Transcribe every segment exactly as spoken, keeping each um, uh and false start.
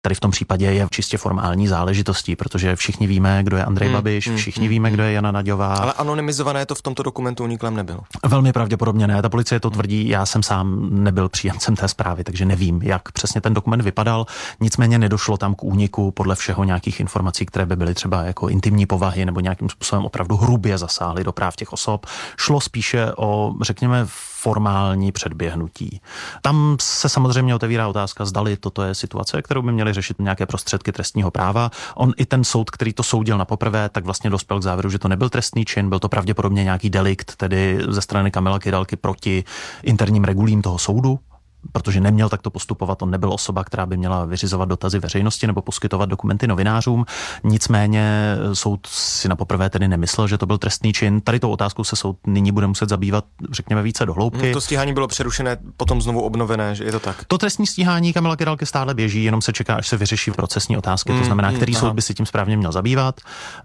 tady v tom případě je čistě formální záležitostí, protože všichni víme, kdo je Andrej hmm, Babiš, všichni hmm, víme, hmm. kdo je Jana Nagyová. Ale anonymizované to v tomto dokumentu uniklem nebylo. Velmi pravděpodobně ne. Ta policie to tvrdí, já jsem sám nebyl příjemcem té zprávy, takže nevím, jak přesně ten dokument vypadal. Nicméně nedošlo tam k úniku podle všeho nějakých informací, které by byly třeba jako intimní povahy nebo nějakým způsobem opravdu hrubě zasáhly do práv těch osob. Šlo spíše o, řekněme, formální předběhnutí. Tam se samozřejmě otevírá otázka, zdali toto je situace, kterou by měly řešit nějaké prostředky trestního práva. On i ten soud, který to soudil na poprvé, tak vlastně dospěl k závěru, že to nebyl trestný čin, byl to pravděpodobně nějaký delikt, tedy ze strany Kamila Kydalky proti interním regulím toho soudu, protože neměl takto postupovat, on nebyl osoba, která by měla vyřizovat dotazy veřejnosti nebo poskytovat dokumenty novinářům. Nicméně soud si na poprvé tedy nemyslel, že to byl trestný čin. Tady tou otázkou se soud nyní bude muset zabývat, řekněme, více do hloubky. No to stíhání bylo přerušené, potom znovu obnovené, že je to tak. To trestní stíhání Kamila Kydalky stále běží, jenom se čeká, až se vyřeší procesní otázky, to znamená, který mm, soud by si tím správně měl zabývat.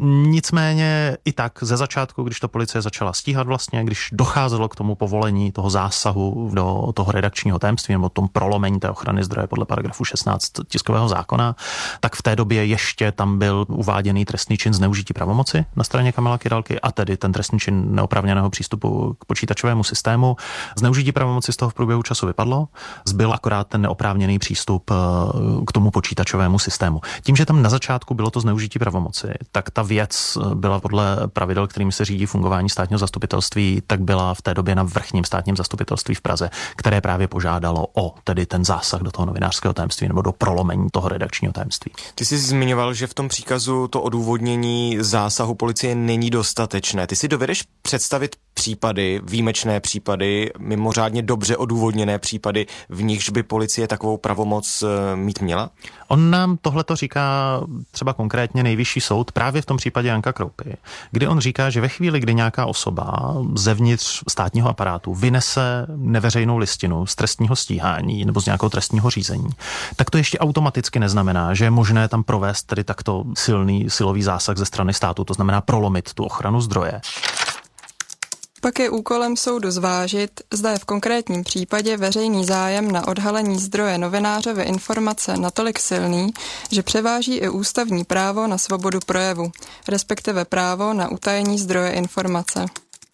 Nicméně i tak ze začátku, když to policie začala stíhat vlastně, když docházelo k tomu povolení toho zásahu do toho redakčního tajemství nebo tom prolomení té ochrany zdroje podle paragrafu šestnáct tiskového zákona, tak v té době ještě tam byl uváděný trestný čin zneužití pravomoci na straně Kamila Kydalky a tedy ten trestný čin neoprávněného přístupu k počítačovému systému. Zneužití pravomoci z toho v průběhu času vypadlo, zbyl akorát ten neoprávněný přístup k tomu počítačovému systému. Tím, že tam na začátku bylo to zneužití pravomoci, tak ta věc byla podle pravidel, kterými se řídí fungování státního zastupitelství, tak byla v té době na vrchním státním zastupitelství v Praze, které právě požádalo o tedy ten zásah do toho novinářského tajemství nebo do prolomení toho redakčního tajemství. Ty jsi zmiňoval, že v tom příkazu to odůvodnění zásahu policie není dostatečné. Ty si dovedeš představit případy, výjimečné případy, mimořádně dobře odůvodněné případy, v nichž by policie takovou pravomoc mít měla? On nám tohleto říká třeba konkrétně Nejvyšší soud právě v tom případě Janka Kroupy, kdy on říká, že ve chvíli, kdy nějaká osoba zevnitř státního aparátu vynese neveřejnou listinu z trestního stíhání nebo z nějakého trestního řízení, tak to ještě automaticky neznamená, že je možné tam provést tedy takto silný silový zásah ze strany státu, to znamená prolomit tu ochranu zdroje. Pak je úkolem soudu zvážit, zda je v konkrétním případě veřejný zájem na odhalení zdroje novinářovy informace natolik silný, že převáží i ústavní právo na svobodu projevu, respektive právo na utajení zdroje informace.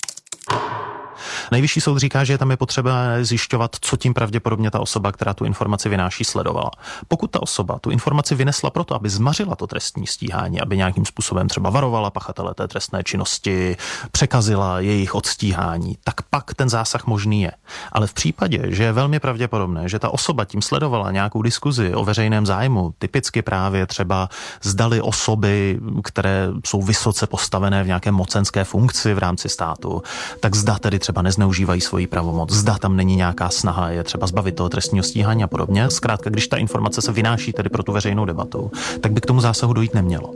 Nejvyšší soud říká, že tam je potřeba zjišťovat, co tím pravděpodobně ta osoba, která tu informaci vynáší, sledovala. Pokud ta osoba tu informaci vynesla proto, aby zmařila to trestní stíhání, aby nějakým způsobem třeba varovala pachatele té trestné činnosti, překazila jejich odstíhání, tak pak ten zásah možný je. Ale v případě, že je velmi pravděpodobné, že ta osoba tím sledovala nějakou diskuzi o veřejném zájmu, typicky právě třeba zdali osoby, které jsou vysoce postavené v nějaké mocenské funkci v rámci státu, tak zda tedy třeba nezneužívají svoji pravomoc, zda tam není nějaká snaha je třeba zbavit toho trestního stíhání a podobně. Zkrátka, když ta informace se vynáší tedy pro tu veřejnou debatu, tak by k tomu zásahu dojít nemělo.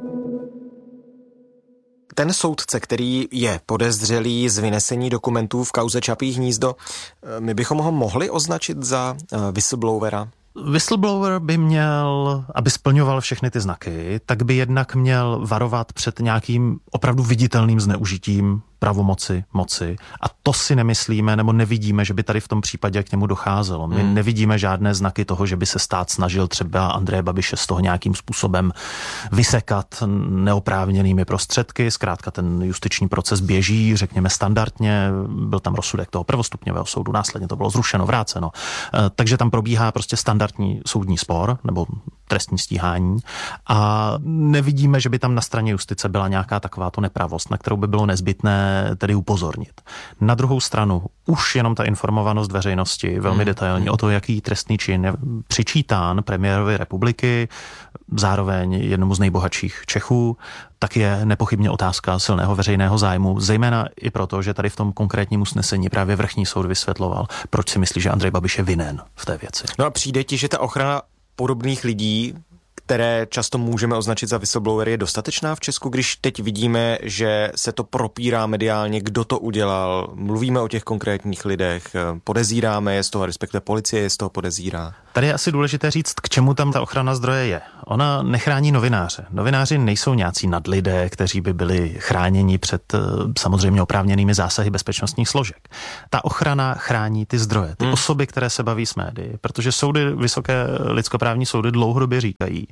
Ten soudce, který je podezřelý z vynesení dokumentů v kauze Čapí hnízdo, my bychom ho mohli označit za whistleblowera? Whistleblower by měl, aby splňoval všechny ty znaky, tak by jednak měl varovat před nějakým opravdu viditelným zneužitím pravomoci, moci. A to si nemyslíme, nebo nevidíme, že by tady v tom případě k němu docházelo. My hmm. nevidíme žádné znaky toho, že by se stát snažil třeba Andreje Babiše z toho nějakým způsobem vysekat neoprávněnými prostředky. Zkrátka ten justiční proces běží, řekněme standardně. Byl tam rozsudek toho prvostupňového soudu, následně to bylo zrušeno, vráceno. Takže tam probíhá prostě standardní soudní spor, nebo trestní stíhání. A nevidíme, že by tam na straně justice byla nějaká takováto nepravost, na kterou by bylo nezbytné tedy upozornit. Na druhou stranu, už jenom ta informovanost veřejnosti velmi hmm. detailní o to, jaký trestný čin je přičítán premiérovi republiky, zároveň jednomu z nejbohatších Čechů, tak je nepochybně otázka silného veřejného zájmu, zejména i proto, že tady v tom konkrétním usnesení právě vrchní soud vysvětloval, proč si myslí, že Andrej Babiš je vinen v té věci. No a přijde ti, že ta ochrana podobných lidí, které často můžeme označit za whistleblowery, je dostatečná v Česku, když teď vidíme, že se to propírá mediálně, kdo to udělal, mluvíme o těch konkrétních lidech, podezíráme je z toho, respektive policie je z toho podezírá. Tady je asi důležité říct, k čemu tam ta ochrana zdroje je. Ona nechrání novináře. Novináři nejsou nějací nadlidé, kteří by byli chráněni před samozřejmě oprávněnými zásahy bezpečnostních složek. Ta ochrana chrání ty zdroje, ty hmm. osoby, které se baví s médii, protože soudy, vysoké lidskoprávní soudy dlouhodobě říkají,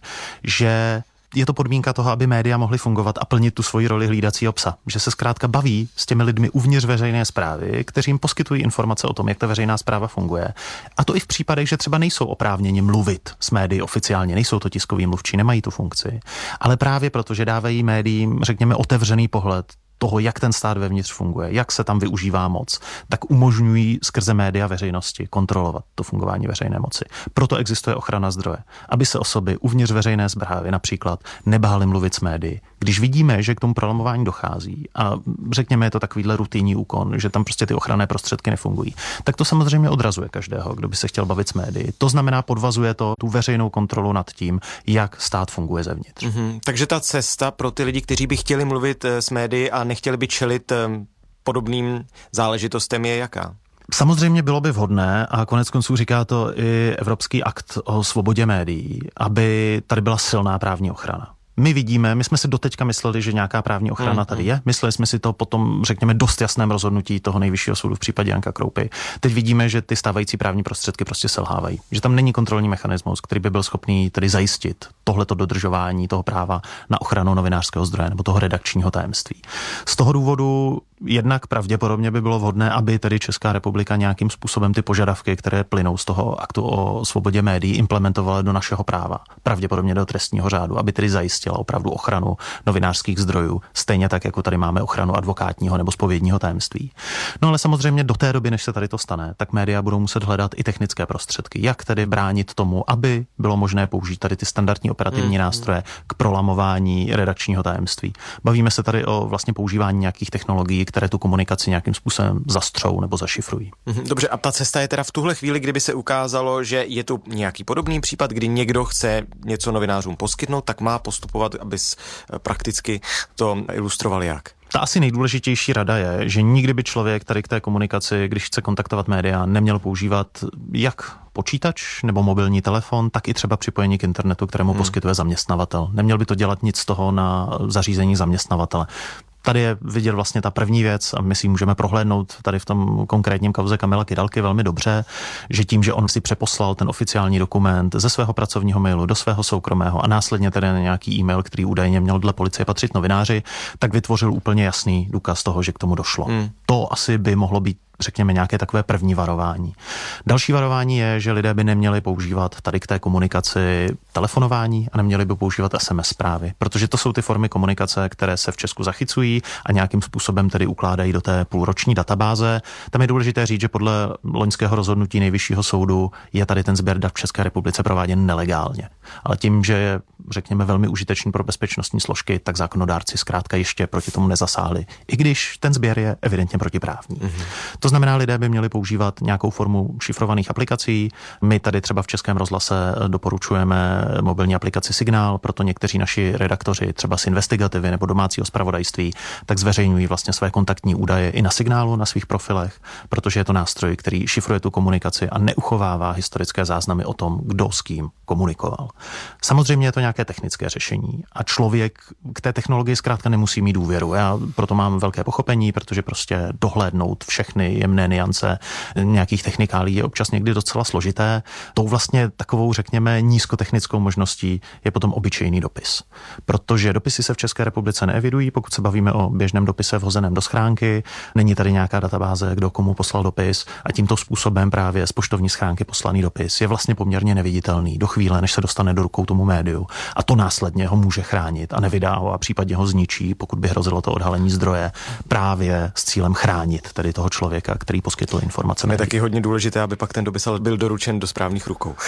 že je to podmínka toho, aby média mohly fungovat a plnit tu svoji roli hlídacího psa. Že se zkrátka baví s těmi lidmi uvnitř veřejné správy, kteří jim poskytují informace o tom, jak ta veřejná správa funguje. A to i v případech, že třeba nejsou oprávněni mluvit s médií oficiálně, nejsou to tiskoví mluvčí, nemají tu funkci. Ale právě proto, že dávají médiím, řekněme, otevřený pohled toho, jak ten stát vevnitř funguje, jak se tam využívá moc, tak umožňují skrze média veřejnosti kontrolovat to fungování veřejné moci. Proto existuje ochrana zdroje, aby se osoby uvnitř veřejné správy například nebály mluvit s médií. Když vidíme, že k tomu prolamování dochází a řekněme, je to takovýhle rutinní úkon, že tam prostě ty ochranné prostředky nefungují, tak to samozřejmě odrazuje každého, kdo by se chtěl bavit s médií. To znamená, podvazuje to tu veřejnou kontrolu nad tím, jak stát funguje zevnitř. Mm-hmm. Takže ta cesta pro ty lidi, kteří by chtěli mluvit s médií a nechtěli by čelit podobným záležitostem, je jaká? Samozřejmě bylo by vhodné, a konec konců říká to i Evropský akt o svobodě médií, aby tady byla silná právní ochrana. My vidíme, my jsme si doteďka mysleli, že nějaká právní ochrana mm, tady je. Mysleli jsme si to potom, řekněme, dost jasném rozhodnutí toho nejvyššího soudu v případě Janka Kroupy. Teď vidíme, že ty stávající právní prostředky prostě selhávají. Že tam není kontrolní mechanismus, který by byl schopný tedy zajistit tohleto dodržování toho práva na ochranu novinářského zdroje nebo toho redakčního tajemství. Z toho důvodu jednak pravděpodobně by bylo vhodné, aby tedy Česká republika nějakým způsobem ty požadavky, které plynou z toho aktu o svobodě médií, implementovala do našeho práva, pravděpodobně do trestního řádu, aby tedy zajistila opravdu ochranu novinářských zdrojů, stejně tak, jako tady máme ochranu advokátního nebo zpovědního tajemství. No ale samozřejmě do té doby, než se tady to stane, tak média budou muset hledat i technické prostředky, jak tedy bránit tomu, aby bylo možné použít tady ty standardní operativní hmm. nástroje k prolamování redakčního tajemství. Bavíme se tady o vlastně používání nějakých technologií, které tu komunikaci nějakým způsobem zastřou nebo zašifrují. Dobře, a ta cesta je teda v tuhle chvíli, kdyby se ukázalo, že je tu nějaký podobný případ, kdy někdo chce něco novinářům poskytnout, tak má postupovat, abys prakticky to ilustroval jak? Ta asi nejdůležitější rada je, že nikdy by člověk tady k té komunikaci, když chce kontaktovat média, neměl používat jak počítač nebo mobilní telefon, tak i třeba připojení k internetu, kterému hmm. poskytuje zaměstnavatel. Neměl by to dělat nic z toho na zařízení zaměstnavatele. Tady je vidět vlastně ta první věc a my si můžeme prohlédnout tady v tom konkrétním kauze Kamila Kydalky velmi dobře, že tím, že on si přeposlal ten oficiální dokument ze svého pracovního mailu do svého soukromého a následně tedy na nějaký e-mail, který údajně měl dle policie patřit novináři, tak vytvořil úplně jasný důkaz toho, že k tomu došlo. Hmm. To asi by mohlo být, řekněme, nějaké takové první varování. Další varování je, že lidé by neměli používat tady k té komunikaci telefonování a neměli by používat es em es zprávy, protože to jsou ty formy komunikace, které se v Česku zachycují a nějakým způsobem tedy ukládají do té půlroční databáze. Tam je důležité říct, že podle loňského rozhodnutí Nejvyššího soudu je tady ten sběr dat v České republice prováděn nelegálně. Ale tím, že je, řekněme, velmi užitečný pro bezpečnostní složky, tak zákonodárci zkrátka ještě proti tomu nezasáhli, i když ten sběr je evidentně protiprávní. Mm-hmm. To znamená, lidé by měli používat nějakou formu šifrovaných aplikací. My tady třeba v Českém rozhlase doporučujeme mobilní aplikaci Signál, proto někteří naši redaktoři třeba z Investigativy nebo domácího zpravodajství tak zveřejňují vlastně své kontaktní údaje i na Signálu, na svých profilech, protože je to nástroj, který šifruje tu komunikaci a neuchovává historické záznamy o tom, kdo s kým komunikoval. Samozřejmě je to nějaké technické řešení a člověk k té technologii zkrátka nemusí mít důvěru. Já proto mám velké pochopení, protože prostě dohlédnout všechny jemné niance nějakých technikálí je občas někdy docela složité. Tou vlastně takovou, řekněme, nízkotechnickou možností je potom obyčejný dopis. Protože dopisy se v České republice neevidují, pokud se bavíme o běžném dopise vhozeném do schránky, není tady nějaká databáze, kdo komu poslal dopis a tímto způsobem právě z poštovní schránky poslaný dopis je vlastně poměrně neviditelný do chvíle, než se dostane do rukou tomu médiu. A to následně ho může chránit a nevydá ho a případně ho zničí, pokud by hrozilo to odhalení zdroje právě s cílem chránit tedy toho člověka, který poskytl informace. Je taky hodně důležité, aby pak ten dopis byl doručen do správných rukou.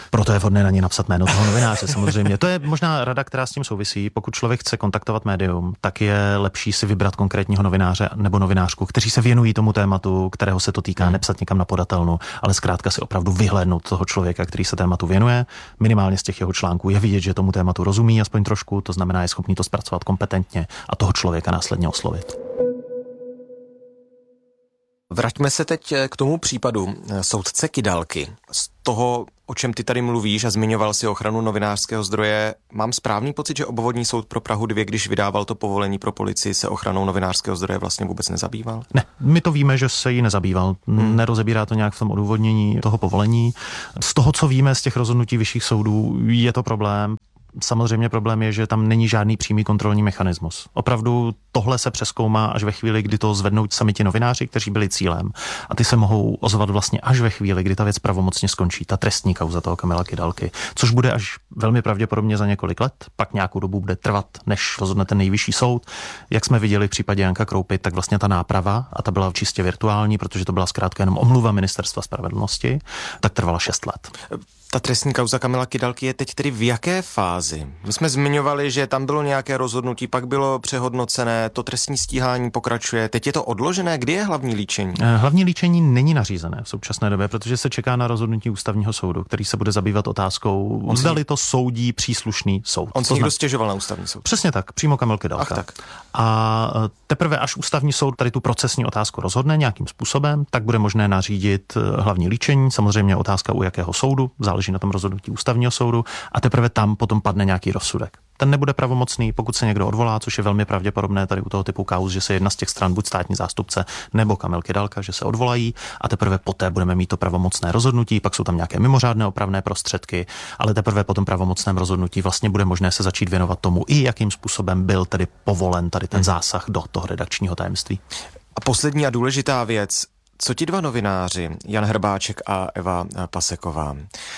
Proto je vhodné na ní napsat jméno toho novináře, samozřejmě. To je možná rada, která s tím souvisí. Pokud člověk chce kontaktovat médium, tak je lepší si vybrat konkrétního novináře nebo novinářku, kteří se věnují tomu tématu, kterého se to týká, nepsat někam na podatelnu, ale zkrátka si opravdu vyhlédnout toho člověka, který se tématu věnuje. Minimálně z těch jeho článků je vidět, že tomu tématu rozumí aspoň trošku, to znamená, je schopný to zpracovat kompetentně a toho člověka následně oslovit. Vraťme se teď k tomu případu soudce Kydalky. Z toho, o čem ty tady mluvíš a zmiňoval si ochranu novinářského zdroje, mám správný pocit, že obvodní soud pro Prahu dva, když vydával to povolení pro policii, se ochranou novinářského zdroje vlastně vůbec nezabýval? Ne, my to víme, že se jí nezabýval. Hmm. Nerozebírá to nějak v tom odůvodnění toho povolení. Z toho, co víme z těch rozhodnutí vyšších soudů, je to problém. Samozřejmě problém je, že tam není žádný přímý kontrolní mechanismus. Opravdu tohle se přezkoumá až ve chvíli, kdy to zvednou sami ti novináři, kteří byli cílem. A ty se mohou ozvat vlastně až ve chvíli, kdy ta věc pravomocně skončí, ta trestní kauza toho Kamila Kydalky, což bude až velmi pravděpodobně za několik let, pak nějakou dobu bude trvat, než rozhodne ten nejvyšší soud. Jak jsme viděli v případě Janka Kroupy, tak vlastně ta náprava, a ta byla čistě virtuální, protože to byla zkrátka jenom omluva Ministerstva spravedlnosti, tak trvala šest let. Ta trestní kauza Kamila Kydalky je teď tedy v jaké fázi? My jsme zmiňovali, že tam bylo nějaké rozhodnutí, pak bylo přehodnocené, to trestní stíhání pokračuje. Teď je to odložené? Kdy je hlavní líčení? Hlavní líčení není nařízené v současné době, protože se čeká na rozhodnutí ústavního soudu, který se bude zabývat otázkou, on zdali to soudí příslušný soud. On si někdo stěžoval na ústavní soud. Přesně tak, přímo Kamil Kydalka. Ach, tak. A teprve až ústavní soud tady tu procesní otázku rozhodne nějakým způsobem, tak bude možné nařídit hlavní líčení, samozřejmě otázka u jakého soudu, záleží na tom rozhodnutí ústavního soudu, a teprve tam potom padne nějaký rozsudek. Ten nebude pravomocný, pokud se někdo odvolá, což je velmi pravděpodobné tady u toho typu kauz, že se jedna z těch stran, buď státní zástupce nebo Kamil Kydalka, že se odvolají, a teprve poté budeme mít to pravomocné rozhodnutí, pak jsou tam nějaké mimořádné opravné prostředky, ale teprve po tom pravomocném rozhodnutí vlastně bude možné se začít věnovat tomu, i jakým způsobem byl tedy povolen tady ten zásah do toho redakčního tajemství. A poslední a důležitá věc, co ti dva novináři, Jan Hrbáček a Eva Paseková,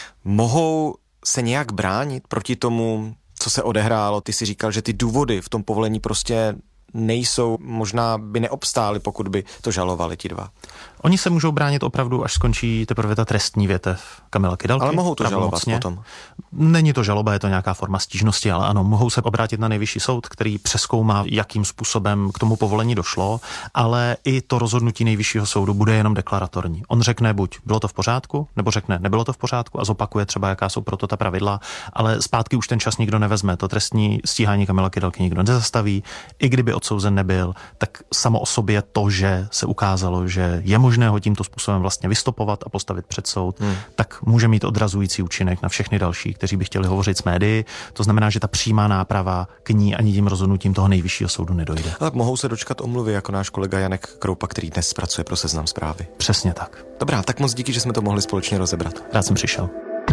mohou se nějak bránit proti tomu, co se odehrálo? Ty si říkal, že ty důvody v tom povolení prostě nejsou, možná by neobstály, pokud by to žalovali ti dva. Oni se můžou bránit opravdu, až skončí teprve ta trestní větev Kamila Kydalky. Ale mohou to žalovat potom. Není to žaloba, je to nějaká forma stížnosti, ale ano, mohou se obrátit na nejvyšší soud, který přezkoumá, jakým způsobem k tomu povolení došlo, ale i to rozhodnutí nejvyššího soudu bude jenom deklaratorní. On řekne buď bylo to v pořádku, nebo řekne nebylo to v pořádku a zopakuje třeba, jaká jsou proto ta pravidla, ale zpátky už ten čas nikdo nevezme. To trestní stíhání Kamila Kydalky nikdo nezastaví. I kdyby odsouzen nebyl, tak samo o sobě to, že se ukázalo, že je možné ho tímto způsobem vlastně vystopovat a postavit před soud, hmm. tak může mít odrazující účinek na všechny další, kteří by chtěli hovořit s médii. To znamená, že ta přímá náprava k ní ani tím rozhodnutím toho nejvyššího soudu nedojde. Tak mohou se dočkat omluvy, jako náš kolega Janek Kroupa, který dnes pracuje pro Seznam Zprávy. Přesně tak. Dobrá, tak moc díky, že jsme to mohli společně rozebrat. Rád jsem přišel.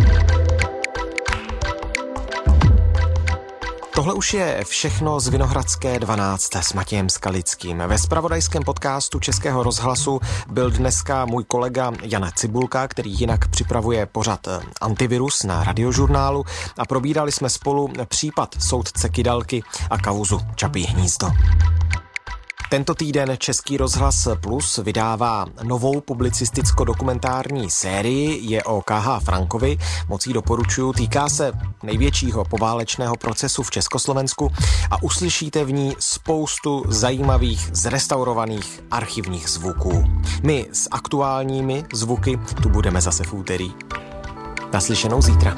Tohle už je všechno z Vinohradské dvanáct s Matějem Skalickým. Ve zpravodajském podcastu Českého rozhlasu byl dneska můj kolega Jan Cibulka, který jinak připravuje pořad Antivirus na Radiožurnálu, a probírali jsme spolu případ soudce Kydalky a kauzu Čapí hnízdo. Tento týden Český rozhlas Plus vydává novou publicisticko-dokumentární sérii, je o K H Frankovi, moc ji doporučuju, týká se největšího poválečného procesu v Československu a uslyšíte v ní spoustu zajímavých zrestaurovaných archivních zvuků. My s aktuálními zvuky tu budeme zase v úterý. Naslyšenou zítra.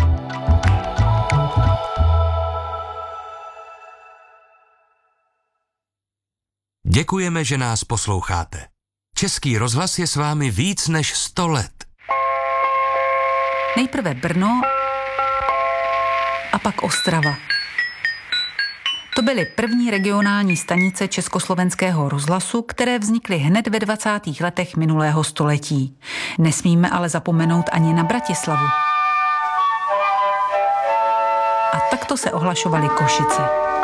Děkujeme, že nás posloucháte. Český rozhlas je s vámi víc než sto let. Nejprve Brno a pak Ostrava. To byly první regionální stanice Československého rozhlasu, které vznikly hned ve dvacátých letech minulého století. Nesmíme ale zapomenout ani na Bratislavu. A takto se ohlašovaly Košice.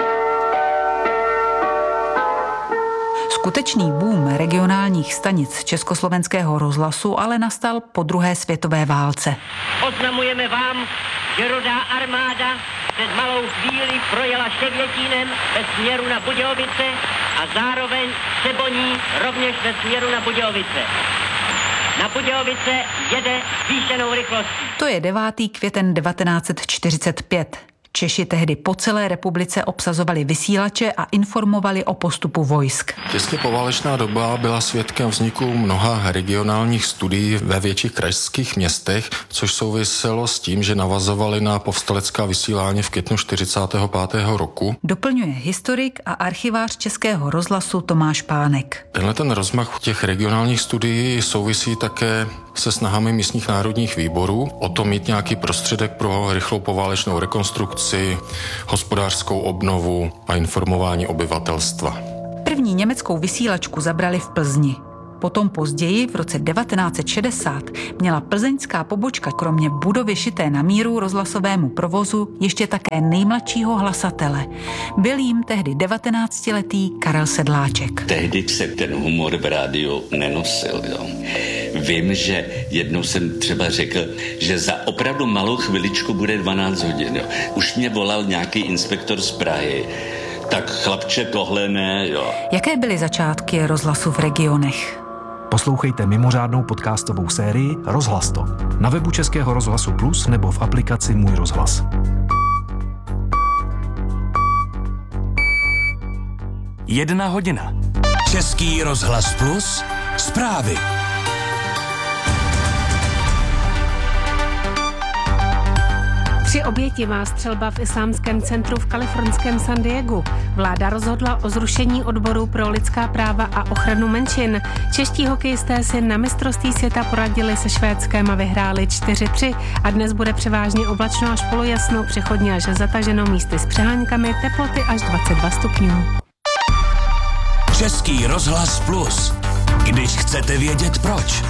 Skutečný boom regionálních stanic Československého rozhlasu ale nastal po druhé světové válce. Oznamujeme vám, že Rudá armáda před malou chvíli projela Štěvětínem ve směru na Budějovice a zároveň Třeboní rovněž ve směru na Budějovice. na Budějovice jede zvýšenou rychlostí. To je devátý květen devatenáct set čtyřicet pět. Češi tehdy po celé republice obsazovali vysílače a informovali o postupu vojsk. Těsně poválečná doba byla svědkem vzniku mnoha regionálních studií ve větších krajských městech, což souviselo s tím, že navazovali na povstalecká vysílání v květnu čtyřicátého pátého roku. Doplňuje historik a archivář Českého rozhlasu Tomáš Pánek. Tenhle ten rozmach těch regionálních studií souvisí také se snahami místních národních výborů o to mít nějaký prostředek pro rychlou poválečnou rekonstrukci, hospodářskou obnovu a informování obyvatelstva. První německou vysílačku zabrali v Plzni. Potom později, v roce devatenáct set šedesát, měla plzeňská pobočka kromě budovy šité na míru rozhlasovému provozu ještě také nejmladšího hlasatele. Byl jim tehdy devatenáctiletý Karel Sedláček. Tehdy se ten humor v rádiu nenosil. Jo. Vím, že jednou jsem třeba řekl, že za opravdu malou chviličku bude dvanáct hodin. Jo. Už mě volal nějaký inspektor z Prahy. Tak chlapče, tohle ne, jo. Jaké byly začátky rozhlasu v regionech? Poslouchejte mimořádnou podcastovou sérii Rozhlas to na webu Českého rozhlasu Plus nebo v aplikaci Můj rozhlas. Jedna hodina. Český rozhlas Plus. Zprávy. Tři oběti má střelba v islámském centru v kalifornském San Diegu. Vláda rozhodla o zrušení odboru pro lidská práva a ochranu menšin. Čeští hokejisté si na mistrovství světa poradili se Švédskem a vyhráli čtyři tři. A dnes bude převážně oblačno až polojasno, přechodně až zataženo, místy s přeháňkami, teploty až dvacet dva stupňů. Český rozhlas Plus. Když chcete vědět proč.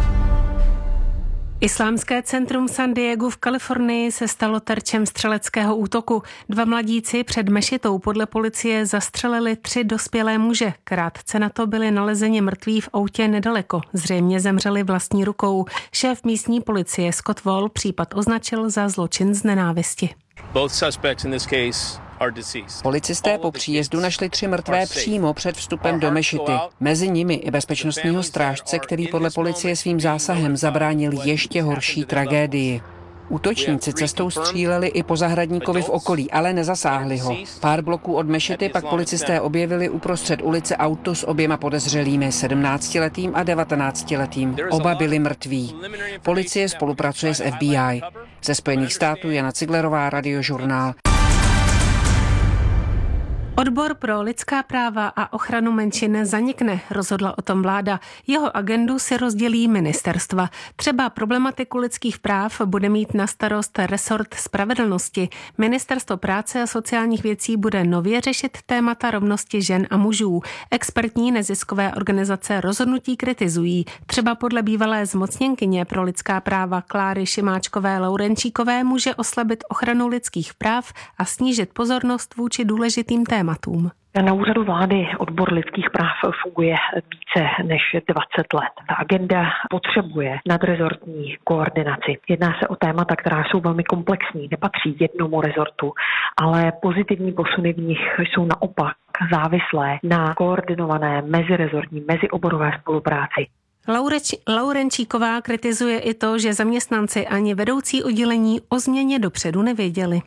Islámské centrum San Diego v Kalifornii se stalo terčem střeleckého útoku. Dva mladíci před mešitou podle policie zastřelili tři dospělé muže. Krátce na to byli nalezeni mrtví v autě nedaleko. Zřejmě zemřeli vlastní rukou. Šéf místní policie Scott Wall případ označil za zločin z nenávisti. Both suspects in this case are deceased. Policisté po příjezdu našli tři mrtvé přímo před vstupem do mešity. Mezi nimi i bezpečnostního strážce, který podle policie svým zásahem zabránil ještě horší tragédii. Útočníci cestou stříleli i po zahradníkovi v okolí, ale nezasáhli ho. Pár bloků od mešity pak policisté objevili uprostřed ulice auto s oběma podezřelými, sedmnáctiletým a devatenáctiletým. Oba byli mrtví. Policie spolupracuje s F B I. Ze Spojených států Jana Ciglerová, Radiožurnál. Odbor pro lidská práva a ochranu menšin zanikne, rozhodla o tom vláda. Jeho agendu si rozdělí ministerstva. Třeba problematiku lidských práv bude mít na starost resort spravedlnosti. Ministerstvo práce a sociálních věcí bude nově řešit témata rovnosti žen a mužů. Expertní neziskové organizace rozhodnutí kritizují. Třeba podle bývalé zmocněnkyně pro lidská práva Kláry Šimáčkové-Laurenčíkové může oslabit ochranu lidských práv a snížit pozornost vůči důležitým tématům. Na úřadu vlády odbor lidských práv funguje více než dvacet let. Ta agenda potřebuje nadrezortní koordinaci. Jedná se o témata, která jsou velmi komplexní, nepatří jednomu rezortu, ale pozitivní posuny v nich jsou naopak závislé na koordinované mezirezortní, mezioborové spolupráci. Laureč, Laurenčíková kritizuje i to, že zaměstnanci ani vedoucí oddělení o změně dopředu nevěděli.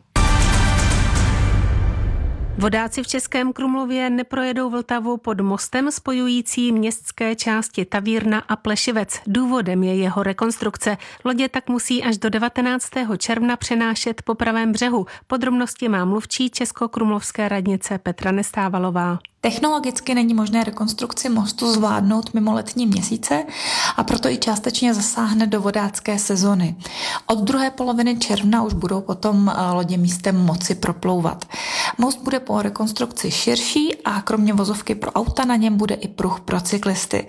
Vodáci v Českém Krumlově neprojedou Vltavu pod mostem spojující městské části Tavírna a Plešivec. Důvodem je jeho rekonstrukce. Lodě tak musí až do devatenáctého června přenášet po pravém břehu. Podrobnosti má mluvčí Českokrumlovské radnice Petra Nestávalová. Technologicky není možné rekonstrukci mostu zvládnout mimo letní měsíce a proto i částečně zasáhne do vodácké sezony. Od druhé poloviny června už budou potom lodě místem moci proplouvat. Most bude po rekonstrukci širší a kromě vozovky pro auta na něm bude i pruh pro cyklisty.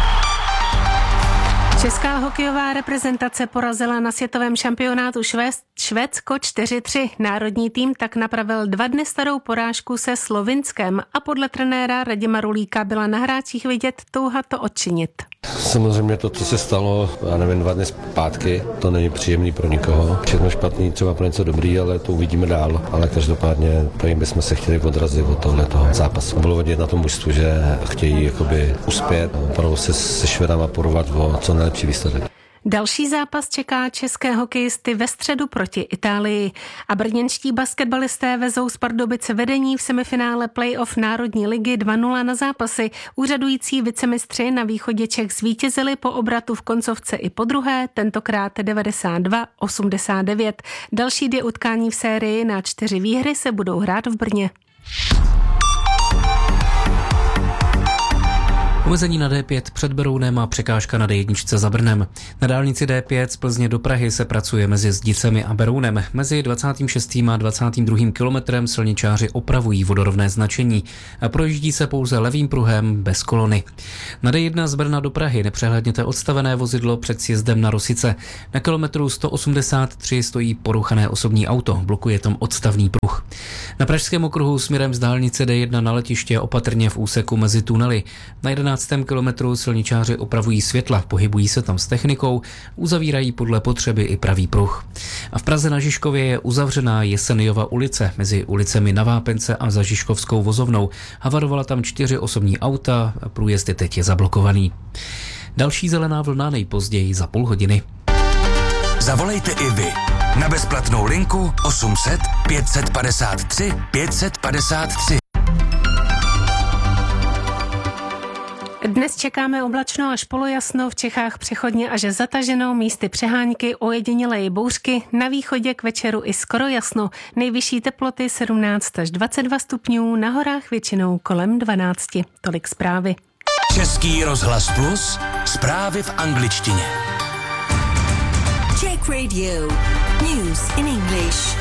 Česká hokejová reprezentace porazila na světovém šampionátu Švéd, Švédsko čtyři tři. Národní tým tak napravil dva dny starou porážku se Slovinskem a podle trenéra Radima Rulíka byla na hráčích vidět touha to odčinit. Samozřejmě to, co se stalo, já nevím, dva dny zpátky, to není příjemný pro nikoho. Všechno špatný, třeba pro něco dobrý, ale to uvidíme dál. Ale každopádně to jim bychom se chtěli odrazit od tohletoho zápasu. Bylo vidět na tom mužstvu, že chtějí jakoby uspět, opravdu se se Švédama porovat o co nejlepší výsledek. Další zápas čeká české hokejisty ve středu proti Itálii a brněnští basketbalisté vezou z Pardubic vedení v semifinále playoff Národní ligy dva nula na zápasy. Úřadující vicemistři na východě Čech zvítězili po obratu v koncovce i po druhé, tentokrát devadesát dva osmdesát devět. Další dvě utkání v sérii na čtyři výhry se budou hrát v Brně. Omezení na D pět před Berounem a překážka na D jedna za Brnem. Na dálnici D pět z Plzně do Prahy se pracuje mezi Zdicemi a Berounem. Mezi dvacátým šestým a dvacátým druhým kilometrem silničáři opravují vodorovné značení a projíždí se pouze levým pruhem bez kolony. Na D jedna z Brna do Prahy nepřehledněte odstavené vozidlo před sjezdem na Rosice. Na kilometru sto osmdesát tři stojí poruchané osobní auto, blokuje tam odstavný pruh. Na pražském okruhu směrem z dálnice D jedna na letiště opatrně v úseku mezi tunely. Na jedenáctém kilometru silničáři opravují světla, pohybují se tam s technikou, uzavírají podle potřeby i pravý pruh. A v Praze na Žižkově je uzavřená Jeseniova ulice mezi ulicemi Na Vápence a za Žižkovskou vozovnou. Havarovala tam čtyři osobní auta a průjezd je teď je zablokovaný. Další zelená vlna nejpozději za půl hodiny. Zavolejte i vy na bezplatnou linku osm set pět set padesát tři pět set padesát tři. Dnes čekáme oblačno až polojasno, v Čechách přechodně až zataženo, místy přehánky, ojedinělé i bouřky, na východě k večeru i skoro jasno. Nejvyšší teploty sedmnáct až dvacet dva stupňů, na horách většinou kolem dvanáct. Tolik zprávy. Český rozhlas Plus, zprávy v angličtině. Czech Radio. News in English.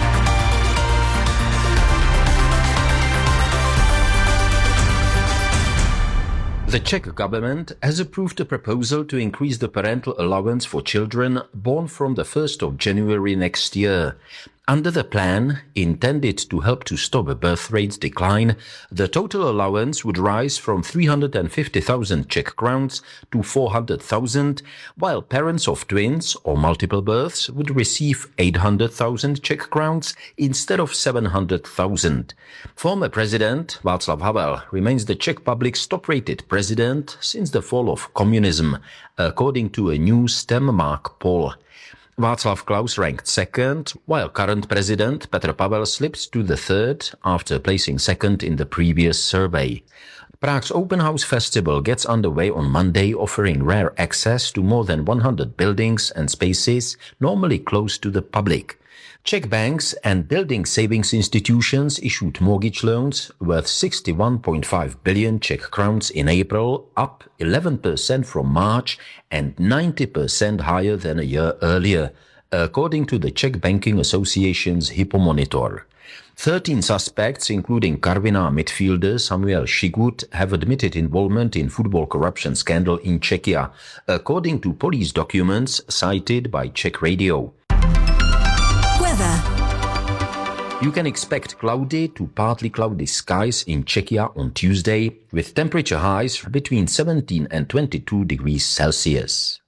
The Czech government has approved a proposal to increase the parental allowance for children born from the first of January next year. Under the plan, intended to help to stop birth rates decline, the total allowance would rise from three hundred fifty thousand Czech crowns to four hundred thousand, while parents of twins or multiple births would receive eight hundred thousand Czech crowns instead of seven hundred thousand. Former President Václav Havel remains the Czech public's top-rated president since the fall of communism, according to a new STEM-Mark poll. Václav Klaus ranked second, while current president Petr Pavel slipped to the third after placing second in the previous survey. Prague's Open House Festival gets underway on Monday, offering rare access to more than one hundred buildings and spaces normally closed to the public. Czech banks and building savings institutions issued mortgage loans worth sixty-one point five billion Czech crowns in April, up eleven percent from March and ninety percent higher than a year earlier, according to the Czech Banking Association's Hypomonitor. thirteen suspects, including Karviná midfielder Samuel Šigut, have admitted involvement in football corruption scandal in Czechia, according to police documents cited by Czech Radio. Weather. You can expect cloudy to partly cloudy skies in Czechia on Tuesday, with temperature highs between seventeen and twenty-two degrees Celsius.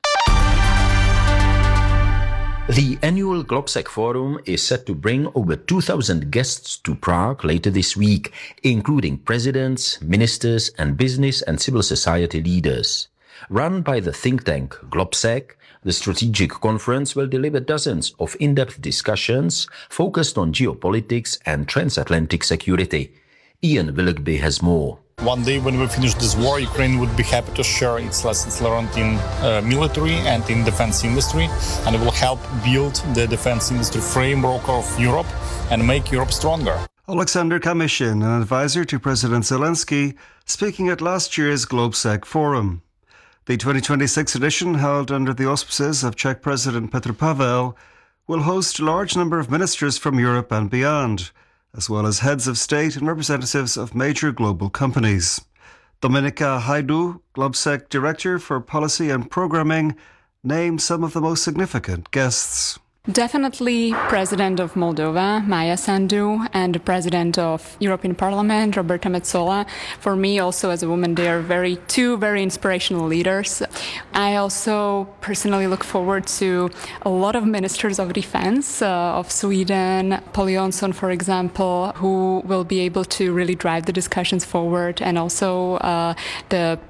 The annual Globsec Forum is set to bring over two thousand guests to Prague later this week, including presidents, ministers, and business and civil society leaders. Run by the think tank Globsec, the strategic conference will deliver dozens of in-depth discussions focused on geopolitics and transatlantic security. Ian Willoughby has more. One day when we finish this war, Ukraine would be happy to share its lessons learned in uh, military and in defense industry, and it will help build the defense industry framework of Europe and make Europe stronger. Alexander Kamishin, an advisor to President Zelensky, speaking at last year's Globsec Forum. The twenty twenty-six edition, held under the auspices of Czech President Petr Pavel, will host a large number of ministers from Europe and beyond, as well as heads of state and representatives of major global companies. Dominika Hajdu, Globsec Director for Policy and Programming, named some of the most significant guests. Definitely President of Moldova, Maia Sandu, and the President of European Parliament, Roberta Metsola. For me, also as a woman, they are very two very inspirational leaders. I also personally look forward to a lot of ministers of defense uh, of Sweden, Paul Jonsson, for example, who will be able to really drive the discussions forward, and also uh, the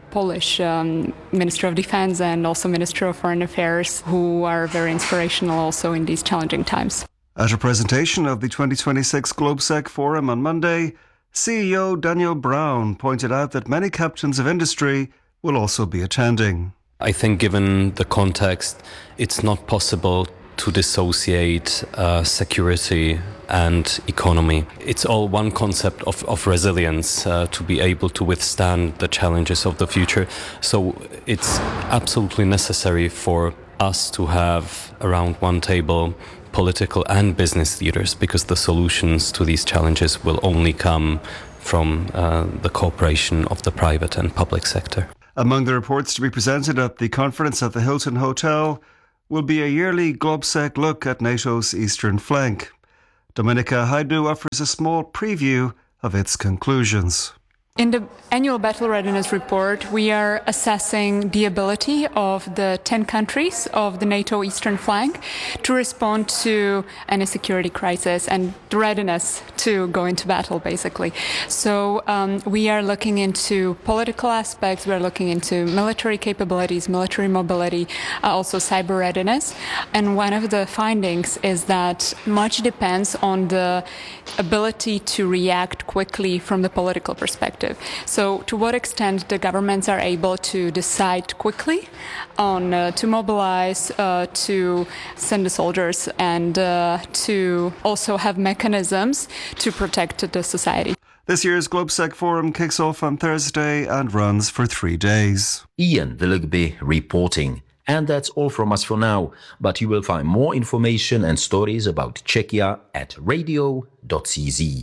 Polish um, Minister of Defense and also Minister of Foreign Affairs, who are very inspirational also in these challenging times. At a presentation of the twenty twenty-six GlobeSec Forum on Monday, C E O Daniel Brown pointed out that many captains of industry will also be attending. I think given the context, it's not possible to dissociate uh, security and economy. It's all one concept of, of resilience uh, to be able to withstand the challenges of the future. So it's absolutely necessary for us to have around one table political and business leaders, because the solutions to these challenges will only come from uh, the cooperation of the private and public sector. Among the reports to be presented at the conference at the Hilton Hotel will be a yearly GlobeSec look at NATO's eastern flank. Dominika Hajdu offers a small preview of its conclusions. In the annual battle readiness report, we are assessing the ability of the ten countries of the NATO eastern flank to respond to any security crisis and the readiness to go into battle, basically. So um, we are looking into political aspects, we're looking into military capabilities, military mobility, uh, also cyber readiness. And one of the findings is that much depends on the ability to react quickly from the political perspective. So to what extent the governments are able to decide quickly on uh, to mobilize, uh, to send the soldiers, and uh, to also have mechanisms to protect the society. This year's GlobeSec Forum kicks off on Thursday and runs for three days. Ian Willoughby reporting. And that's all from us for now, but you will find more information and stories about Czechia at radio dot c z.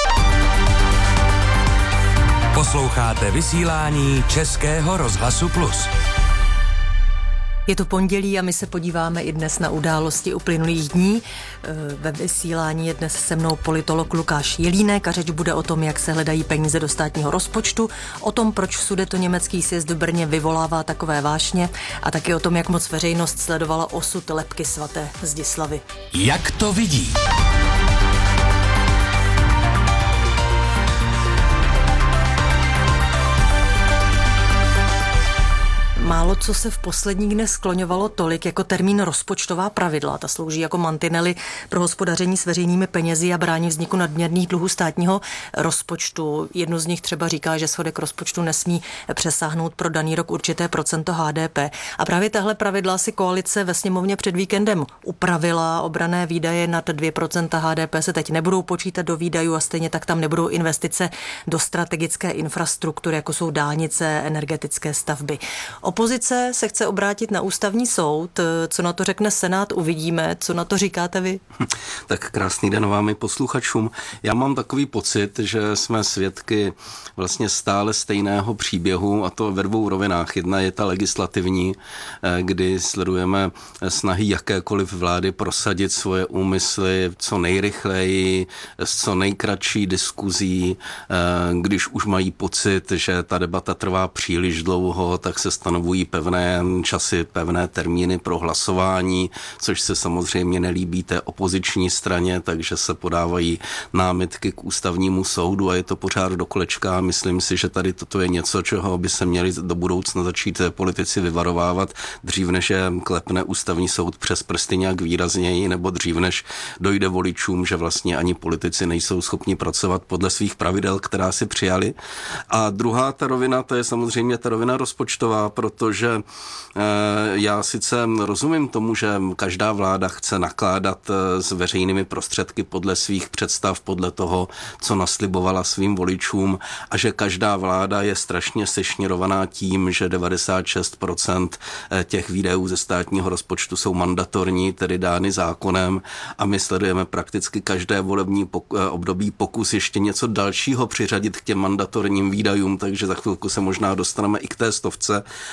Posloucháte vysílání Českého rozhlasu Plus. Je to pondělí a my se podíváme i dnes na události uplynulých dní. Ve vysílání je dnes se mnou politolog Lukáš Jelínek a řeč bude o tom, jak se hledají peníze do státního rozpočtu, o tom, proč sudetoněmecký sjezd v Brně vyvolává takové vášně a taky o tom, jak moc veřejnost sledovala osud lebky svaté Zdislavy. Jak to vidí? Málo co se v posledních dnech skloňovalo tolik jako termín rozpočtová pravidla. Ta slouží jako mantinely pro hospodaření s veřejnými penězi a brání vzniku nadměrných dluhů státního rozpočtu. Jedno z nich třeba říká, že schodek rozpočtu nesmí přesáhnout pro daný rok určité procento H D P. A právě tahle pravidla si koalice ve sněmovně před víkendem upravila. Obranné výdaje nad dvě procenta H D P se teď nebudou počítat do výdajů a stejně tak tam nebudou investice do strategické infrastruktury, jako jsou dálnice, energetické stavby. Opozice se chce obrátit na ústavní soud. Co na to řekne Senát, uvidíme. Co na to říkáte vy? Tak krásný den vám i posluchačům. Já mám takový pocit, že jsme svědky vlastně stále stejného příběhu, a to ve dvou rovinách. Jedna je ta legislativní, kdy sledujeme snahy jakékoliv vlády prosadit svoje úmysly co nejrychleji, s co nejkratší diskuzí. Když už mají pocit, že ta debata trvá příliš dlouho, tak se stanovují pevné časy, pevné termíny pro hlasování, což se samozřejmě nelíbí té opoziční straně, takže se podávají námitky k ústavnímu soudu a je to pořád do kolečka. Myslím si, že tady toto je něco, čeho by se měli do budoucna začít politici vyvarovávat dřív, než je klepne ústavní soud přes prsty nějak výrazněji, nebo dřív, než dojde voličům, že vlastně ani politici nejsou schopni pracovat podle svých pravidel, která si přijali. A druhá ta rovina, to je samozřejmě ta rovina rozpočtová, protože eh, já sice rozumím tomu, že každá vláda chce nakládat eh, s veřejnými prostředky podle svých představ, podle toho, co naslibovala svým voličům, a že každá vláda je strašně sešněrovaná tím, že devadesát šest procent těch výdajů ze státního rozpočtu jsou mandatorní, tedy dány zákonem, a my sledujeme prakticky každé volební pok- období pokus ještě něco dalšího přiřadit k těm mandatorním výdajům, takže za chvilku se možná dostaneme i k té stovce. A po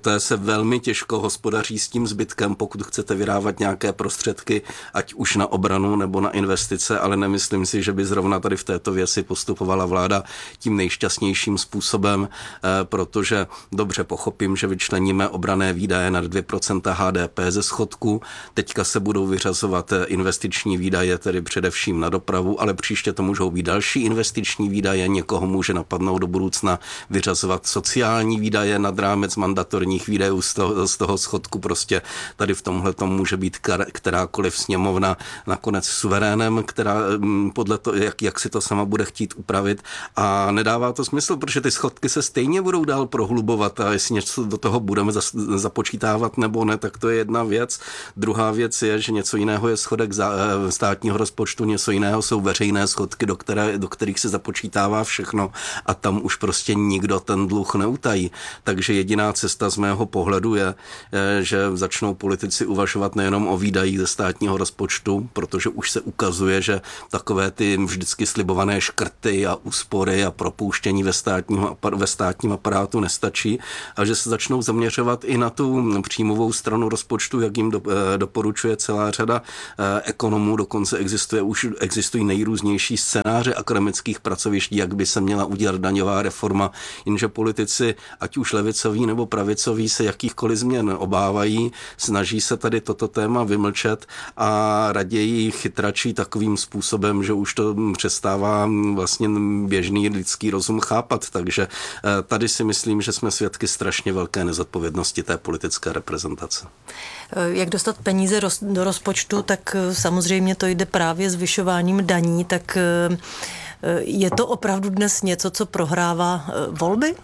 poté se velmi těžko hospodaří s tím zbytkem, pokud chcete vydávat nějaké prostředky, ať už na obranu nebo na investice, ale nemyslím si, že by zrovna tady v této věci postupovala vláda tím nejšťastnějším způsobem, protože dobře pochopím, že vyčleníme obranné výdaje na dvě procenta H D P ze schodku, teďka se budou vyřazovat investiční výdaje, tedy především na dopravu, ale příště to můžou být další investiční výdaje, někoho může napadnout do budoucna vyřazovat sociální výdaje nad rámec mandatorních výdajů z toho, z toho schodku. Prostě tady v tomhle tom může být kterákoliv sněmovna nakonec suverénem, která podle toho, jak, jak si to sama bude chtít upravit, a nedává to smysl, protože ty schodky se stejně budou dál prohlubovat a jestli něco do toho budeme započítávat nebo ne, tak to je jedna věc. Druhá věc je, že něco jiného je schodek státního rozpočtu, něco jiného jsou veřejné schodky, do, které, do kterých se započítává všechno a tam už prostě nikdo ten dluh neutají. Takže jediná cesta z mého pohledu je, že začnou politici uvažovat nejenom o výdajích ze státního rozpočtu, protože už se ukazuje, že takové ty vždycky slibované škrty a úspory a propouštění ve, státního, ve státním aparátu nestačí a že se začnou zaměřovat i na tu příjmovou stranu rozpočtu, jak jim do, doporučuje celá řada ekonomů, dokonce existuje, už existují nejrůznější scénáře akademických pracovišť, jak by se měla udělat daňová reforma, jenže politici, ať už levicoví nebo pravicoví, se jakýchkoliv změn obávají, snaží se tady toto téma vymlčet a raději chytračí takovým způsobem, že už to přestává vlastně běžný lidský rozum chápat, takže tady si myslím, že jsme svědky strašně velké nezodpovědnosti té politické reprezentace. Jak dostat peníze do rozpočtu, tak samozřejmě to jde právě zvyšováním daní, tak je to opravdu dnes něco, co prohrává volby?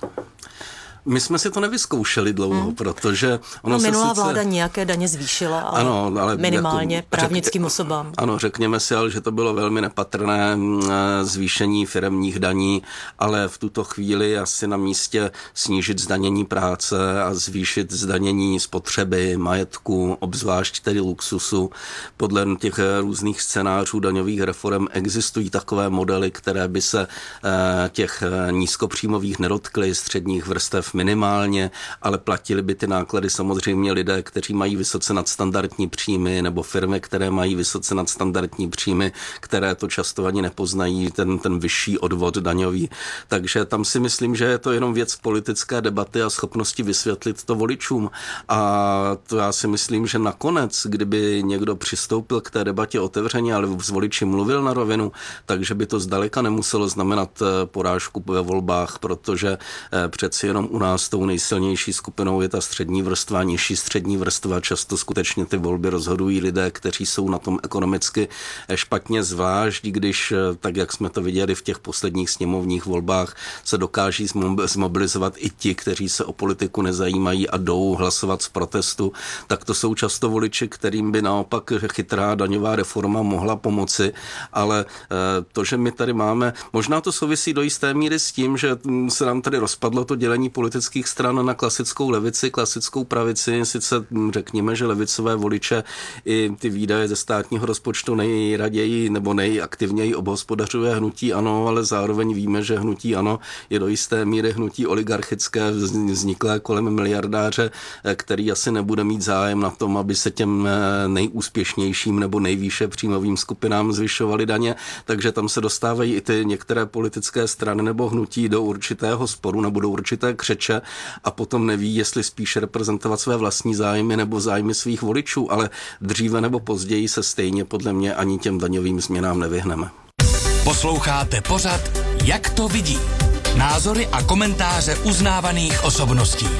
My jsme si to nevyzkoušeli dlouho, hmm. protože... Ono no, minulá se sice... vláda nějaké daně zvýšila, ale, ano, ale minimálně jako, právnickým řek... osobám. Ano, řekněme si, ale že to bylo velmi nepatrné zvýšení firemních daní, ale v tuto chvíli asi na místě snížit zdanění práce a zvýšit zdanění spotřeby, majetku, obzvlášť tedy luxusu. Podle těch různých scénářů daňových reform existují takové modely, které by se těch nízkopříjmových nedotkly, středních vrstev minimálně, ale platili by ty náklady samozřejmě lidé, kteří mají vysoce nadstandardní příjmy, nebo firmy, které mají vysoce nadstandardní příjmy, které to často ani nepoznají, ten, ten vyšší odvod daňový. Takže tam si myslím, že je to jenom věc politické debaty a schopnosti vysvětlit to voličům. A to já si myslím, že nakonec, kdyby někdo přistoupil k té debatě otevřeně, ale s voliči mluvil na rovinu, takže by to zdaleka nemuselo znamenat porážku ve volbách, protože přeci jenom u nás tou nejsilnější skupinou je ta střední vrstva, nižší střední vrstva. Často skutečně ty volby rozhodují lidé, kteří jsou na tom ekonomicky špatně, zvlášť když, tak jak jsme to viděli v těch posledních sněmovních volbách, se dokáží zmobilizovat i ti, kteří se o politiku nezajímají a jdou hlasovat z protestu, tak to jsou často voliči, kterým by naopak chytrá daňová reforma mohla pomoci, ale to, že my tady máme, možná to souvisí do jisté míry s tím, že se nám tady rozpadlo to dělení politických stran na klasickou levici, klasickou pravici. Sice řekněme, že levicové voliče i ty výdaje ze státního rozpočtu nejraději nebo nejaktivněji obhospodařuje hnutí ANO, ale zároveň víme, že hnutí ANO je do jisté míry hnutí oligarchické, vzniklé kolem miliardáře, který asi nebude mít zájem na tom, aby se těm nejúspěšnějším nebo nejvýše příjmovým skupinám zvyšovaly daně, takže tam se dostávají i ty některé politické strany nebo hnutí do určitého sporu nebo do určité křeče a potom neví, jestli spíš reprezentovat své vlastní zájmy nebo zájmy svých voličů, ale dříve nebo později se stejně podle mě ani těm daňovým změnám nevyhneme. Posloucháte pořad Jak to vidí? Názory a komentáře uznávaných osobností.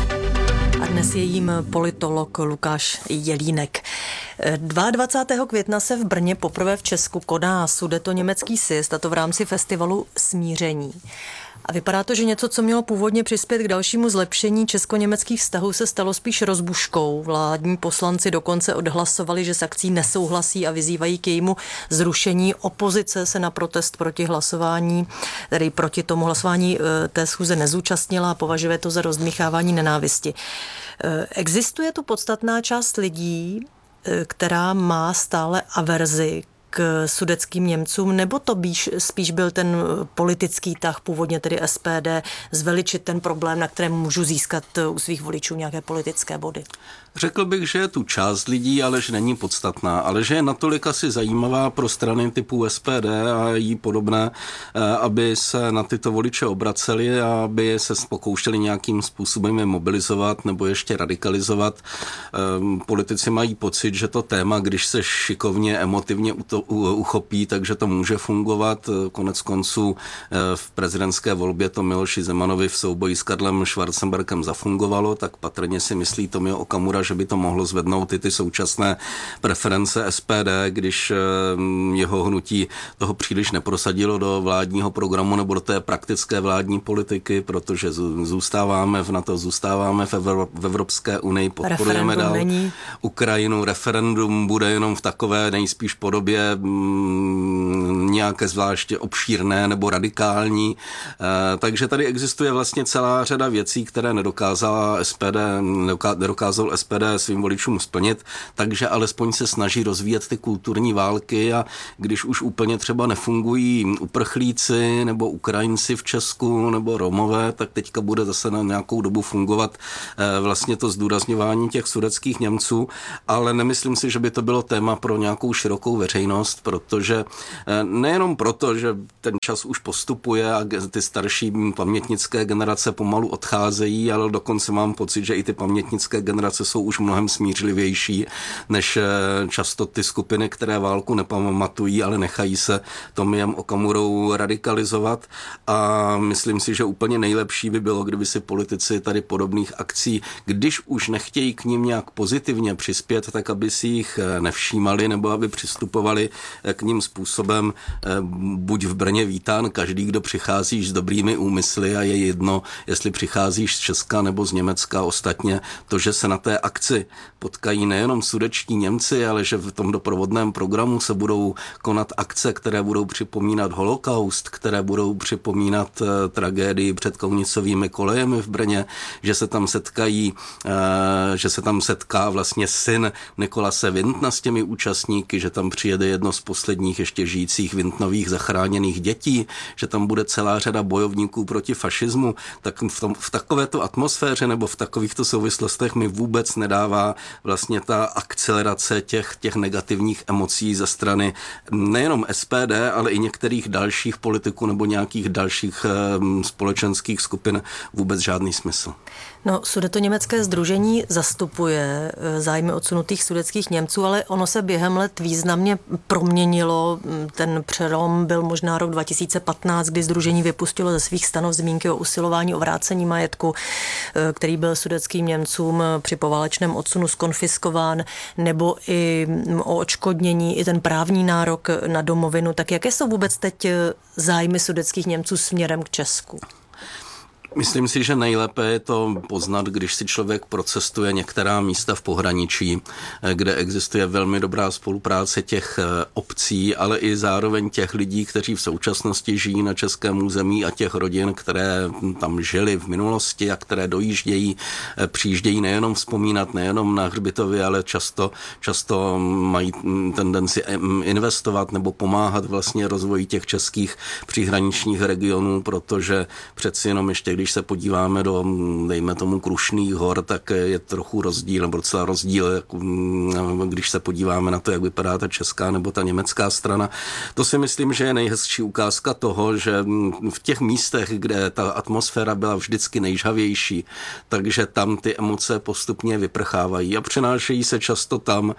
A dnes je jím politolog Lukáš Jelínek. dvacátého druhého května se v Brně poprvé v Česku koná sudetoněmecký sjezd, a to v rámci festivalu Smíření. A vypadá to, že něco, co mělo původně přispět k dalšímu zlepšení česko-německých vztahů, se stalo spíš rozbuškou. Vládní poslanci dokonce odhlasovali, že s akcí nesouhlasí a vyzývají k jejímu zrušení. Opozice se na protest proti hlasování, tedy proti tomu hlasování té schůze nezúčastnila a považuje to za rozdmýchávání nenávisti. Existuje tu podstatná část lidí, která má stále averzi k sudetským Němcům, nebo to býš, spíš byl ten politický tah, původně tedy S P D, zveličit ten problém, na kterém můžu získat u svých voličů nějaké politické body? Řekl bych, že je tu část lidí, ale že není podstatná, ale že je natolik asi zajímavá pro strany typu S P D a jí podobné, aby se na tyto voliče obraceli a aby se pokoušeli nějakým způsobem je mobilizovat nebo ještě radikalizovat. Politici mají pocit, že to téma, když se šikovně, emotivně uchopí, takže to může fungovat. Konec konců v prezidentské volbě to Miloši Zemanovi v souboji s Karlem Schwarzenbergem zafungovalo, tak patrně si myslí Tomio Okamura, že by to mohlo zvednout i ty současné preference S P D, když jeho hnutí toho příliš neprosadilo do vládního programu nebo do té praktické vládní politiky, protože zůstáváme v NATO, zůstáváme v Evropské unii, podporujeme dál není. Ukrajinu, referendum bude jenom v takové nejspíš podobě mm, nějaké zvláště obšírné nebo radikální. E, takže tady existuje vlastně celá řada věcí, které nedokázala S P D, nedokázal S P D svým voličům splnit, takže alespoň se snaží rozvíjet ty kulturní války a když už úplně třeba nefungují uprchlíci nebo Ukrajinci v Česku nebo Romové, tak teďka bude zase na nějakou dobu fungovat e, vlastně to zdůrazňování těch sudetských Němců, ale nemyslím si, že by to bylo téma pro nějakou širokou veřejnost, protože nejenom proto, že ten čas už postupuje a ty starší pamětnické generace pomalu odcházejí, ale dokonce mám pocit, že i ty pamětnické generace jsou už mnohem smířlivější než často ty skupiny, které válku nepamatují, ale nechají se Tomiem Okamurou radikalizovat a myslím si, že úplně nejlepší by bylo, kdyby si politici tady podobných akcí, když už nechtějí k nim nějak pozitivně přispět, tak aby si jich nevšímali nebo aby přistupovali k ním způsobem buď v Brně vítán každý, kdo přicházíš s dobrými úmysly a je jedno, jestli přicházíš z Česka nebo z Německa. Ostatně to, že se na té akci potkají nejenom sudetští Němci, ale že v tom doprovodném programu se budou konat akce, které budou připomínat holokaust, které budou připomínat tragédii před Kaunicovými kolejemi v Brně, že se tam setkají, že se tam setká vlastně syn Nikolase Vintna s těmi účastníky, že tam přijede jedno z posledních ještě žijících Vintnových zachráněných dětí, že tam bude celá řada bojovníků proti fašismu, tak v, tom, v takovéto atmosféře nebo v takovýchto souvislostech mi vůbec nedává vlastně ta akcelerace těch, těch negativních emocí ze strany nejenom S P D, ale i některých dalších politiků nebo nějakých dalších um, společenských skupin vůbec žádný smysl. No, Sudetoněmecké sdružení zastupuje zájmy odsunutých sudetských Němců, ale ono se během let významně proměnilo. Ten přelom byl možná rok dva tisíce patnáct, kdy sdružení vypustilo ze svých stanov zmínky o usilování o vrácení majetku, který byl sudetským Němcům při poválečném odsunu zkonfiskován, nebo i o odškodnění, i ten právní nárok na domovinu. Tak jaké jsou vůbec teď zájmy sudetských Němců směrem k Česku? Myslím si, že nejlépe je to poznat, když si člověk procestuje některá místa v pohraničí, kde existuje velmi dobrá spolupráce těch obcí, ale i zároveň těch lidí, kteří v současnosti žijí na českém území a těch rodin, které tam žili v minulosti a které dojíždějí, přijíždějí nejenom vzpomínat, nejenom na hřbitovy, ale často, často mají tendenci investovat nebo pomáhat vlastně rozvoji těch českých příhraničních regionů, protože přeci jenom ještě když se podíváme do, dejme tomu, Krušných hor, tak je trochu rozdíl, nebo docela rozdíl, když se podíváme na to, jak vypadá ta česká nebo ta německá strana. To si myslím, že je nejhezčí ukázka toho, že v těch místech, kde ta atmosféra byla vždycky nejžhavější, takže tam ty emoce postupně vyprchávají a přenášejí se často tam,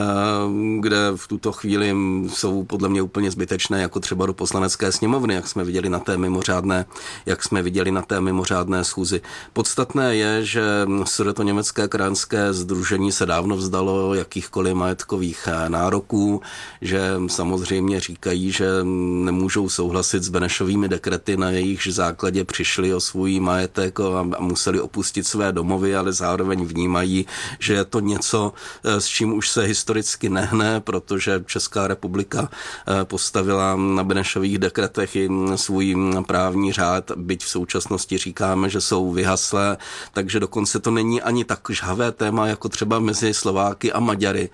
kde v tuto chvíli jsou podle mě úplně zbytečné, jako třeba do Poslanecké sněmovny, jak jsme viděli na té mimořádné, jak jsme viděli na té mimořádné schůzi. Podstatné je, že Sudetoněmecké krajanské sdružení se dávno vzdalo jakýchkoliv majetkových nároků, že samozřejmě říkají, že nemůžou souhlasit s Benešovými dekrety, na jejichž základě přišli o svůj majetek a museli opustit své domovy, ale zároveň vnímají, že je to něco, s čím už se historicky nehne, protože Česká republika postavila na Benešových dekretech i svůj právní řád, byť v současnosti minulosti říkáme, že jsou vyhaslé, takže dokonce to není ani tak žhavé téma, jako třeba mezi Slováky a Maďary.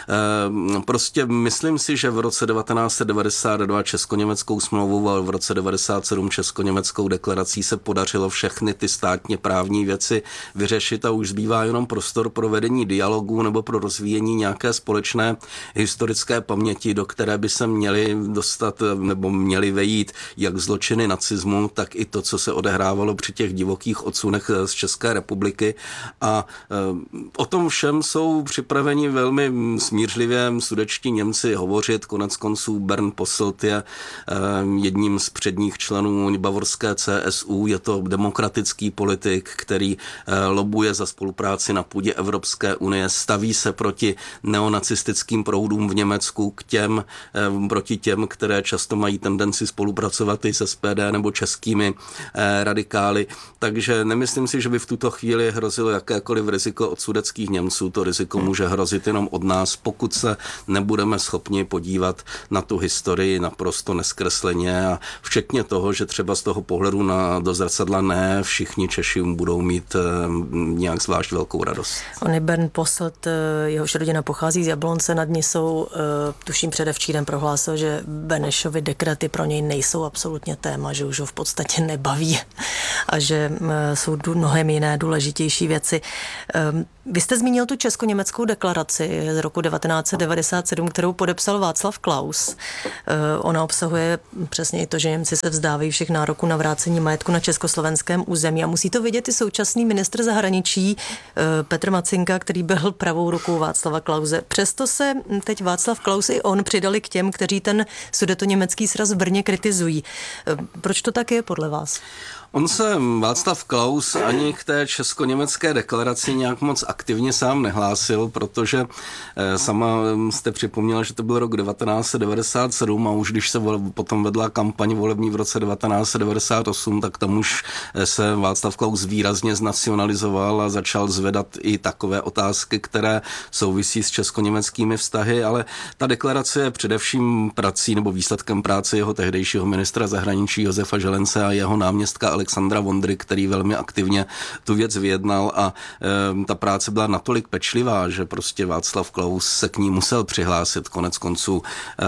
Prostě myslím si, že v roce devatenáct set devadesát dva česko-německou smlouvou a v roce devadesát sedm česko-německou deklarací se podařilo všechny ty státně právní věci vyřešit a už zbývá jenom prostor pro vedení dialogu nebo pro rozvíjení nějaké společné historické paměti, do které by se měli dostat nebo měli vejít jak zločiny nacismu, tak i to, co se odehrávalo při těch divokých odsunech z České republiky. A o tom všem jsou připraveni velmi smířlivě sudetští Němci hovořit. Konec konců Bernd Posselt je jedním z předních členů bavorské C S U. Je to demokratický politik, který lobuje za spolupráci na půdě Evropské unie, staví se proti neonacistickým proudům v Německu, k těm, proti těm, které často mají tendenci spolupracovat i s S P D nebo českými radikály. Takže nemyslím si, že by v tuto chvíli hrozilo jakékoliv riziko od sudetských Němců. To riziko může hrozit jenom od nás, pokud se nebudeme schopni podívat na tu historii naprosto neskresleně a včetně toho, že třeba z toho pohledu na, do zrcadla ne všichni Češi budou mít nějak zvlášť velkou radost. On je Bernd Posselt, jehož rodina pochází z Jablonce nad Nisou, tuším předevčírem prohlásil, že Benešovy dekrety pro něj nejsou absolutně téma, že už ho v podstatě nebaví a že jsou mnohem jiné důležitější věci. Vy jste zmínil tu česko-německou deklaraci z roku devatenáct set devadesát sedm, kterou podepsal Václav Klaus. Ona obsahuje přesně to, že Němci se vzdávají všech nároků na vrácení majetku na československém území a musí to vidět i současný ministr zahraničí Petr Macinka, který byl pravou rukou Václava Klause. Přesto se teď Václav Klaus i on přidali k těm, kteří ten sudetoněmecký sraz v Brně kritizují. Proč to tak je podle vás? On se, Václav Klaus, ani k té česko-německé deklaraci nějak moc aktivně sám nehlásil, protože sama jste připomněla, že to byl rok devatenáct set devadesát sedm a už když se potom vedla kampaň volební v roce devatenáct set devadesát osm, tak tam už se Václav Klaus výrazně znacionalizoval a začal zvedat i takové otázky, které souvisí s česko-německými vztahy, ale ta deklarace je především prací nebo výsledkem práce jeho tehdejšího ministra zahraničí Josefa Želence a jeho náměstka Alexandra Vondry, který velmi aktivně tu věc vyjednal a e, ta práce byla natolik pečlivá, že prostě Václav Klaus se k ní musel přihlásit. Konec konců e,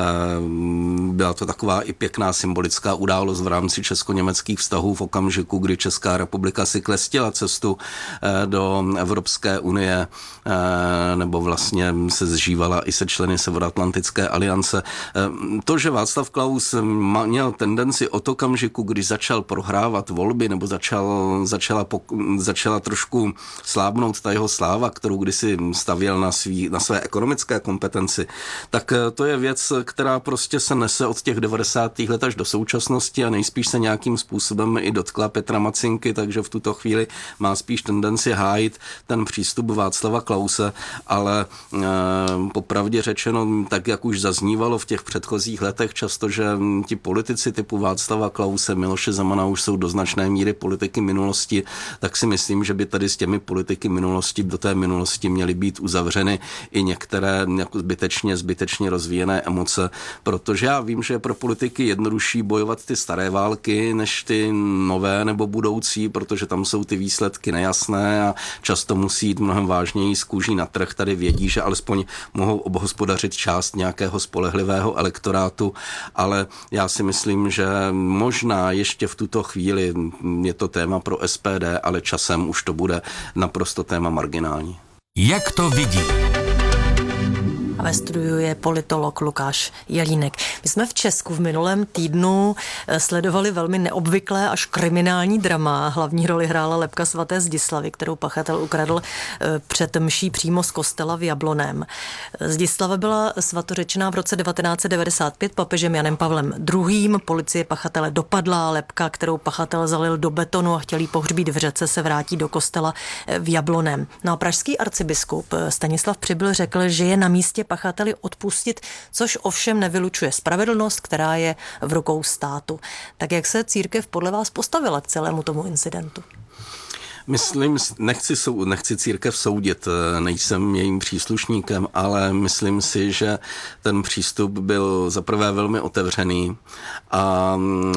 byla to taková i pěkná symbolická událost v rámci česko-německých vztahů v okamžiku, kdy Česká republika si klestila cestu e, do Evropské unie e, nebo vlastně se zžívala i se členy Severoatlantické aliance. E, to, že Václav Klaus měl tendenci od okamžiku, kdy začal prohrávat volby, nebo začal, začala, začala trošku slábnout ta jeho sláva, kterou kdysi stavěl na, svý, na své ekonomické kompetenci, tak to je věc, která prostě se nese od těch devadesátých let až do současnosti a nejspíš se nějakým způsobem i dotkla Petra Macinky, takže v tuto chvíli má spíš tendenci hájit ten přístup Václava Klause, ale e, popravdě řečeno, tak jak už zaznívalo v těch předchozích letech často, že ti politici typu Václava Klause, Miloše Zemana už jsou do značné míry politiky minulosti, tak si myslím, že by tady s těmi politiky minulosti do té minulosti měly být uzavřeny i některé jako zbytečně, zbytečně rozvíjené emoce, protože já vím, že je pro politiky jednodušší bojovat ty staré války, než ty nové nebo budoucí, protože tam jsou ty výsledky nejasné a často musí jít mnohem vážněji z kůží na trh. Tady vědí, že alespoň mohou obhospodařit část nějakého spolehlivého elektorátu, ale já si myslím, že možná ještě v tuto chvíli je to téma pro S P D, ale časem už to bude naprosto téma marginální. Jak to vidí? A ve studiu je politolog Lukáš Jelínek. My jsme v Česku v minulém týdnu sledovali velmi neobvyklé až kriminální drama. Hlavní roli hrála lebka svaté Zdislavy, kterou pachatel ukradl před mší přímo z kostela v Jabloném. Zdislava byla svatořečená v roce devatenáct set devadesát pět papežem Janem Pavlem druhým. Policie pachatele dopadla, lebka, kterou pachatel zalil do betonu a chtěl jí pohřbít v řece, se vrátí do kostela v Jabloném. No a pražský arcibiskup Stanislav Přibyl řekl, že je na místě pachateli odpustit, což ovšem nevylučuje spravedlnost, která je v rukou státu. Tak jak se církev podle vás postavila k celému tomu incidentu? Myslím, nechci, sou, nechci církev soudit, nejsem jejím příslušníkem, ale myslím si, že ten přístup byl zaprvé velmi otevřený a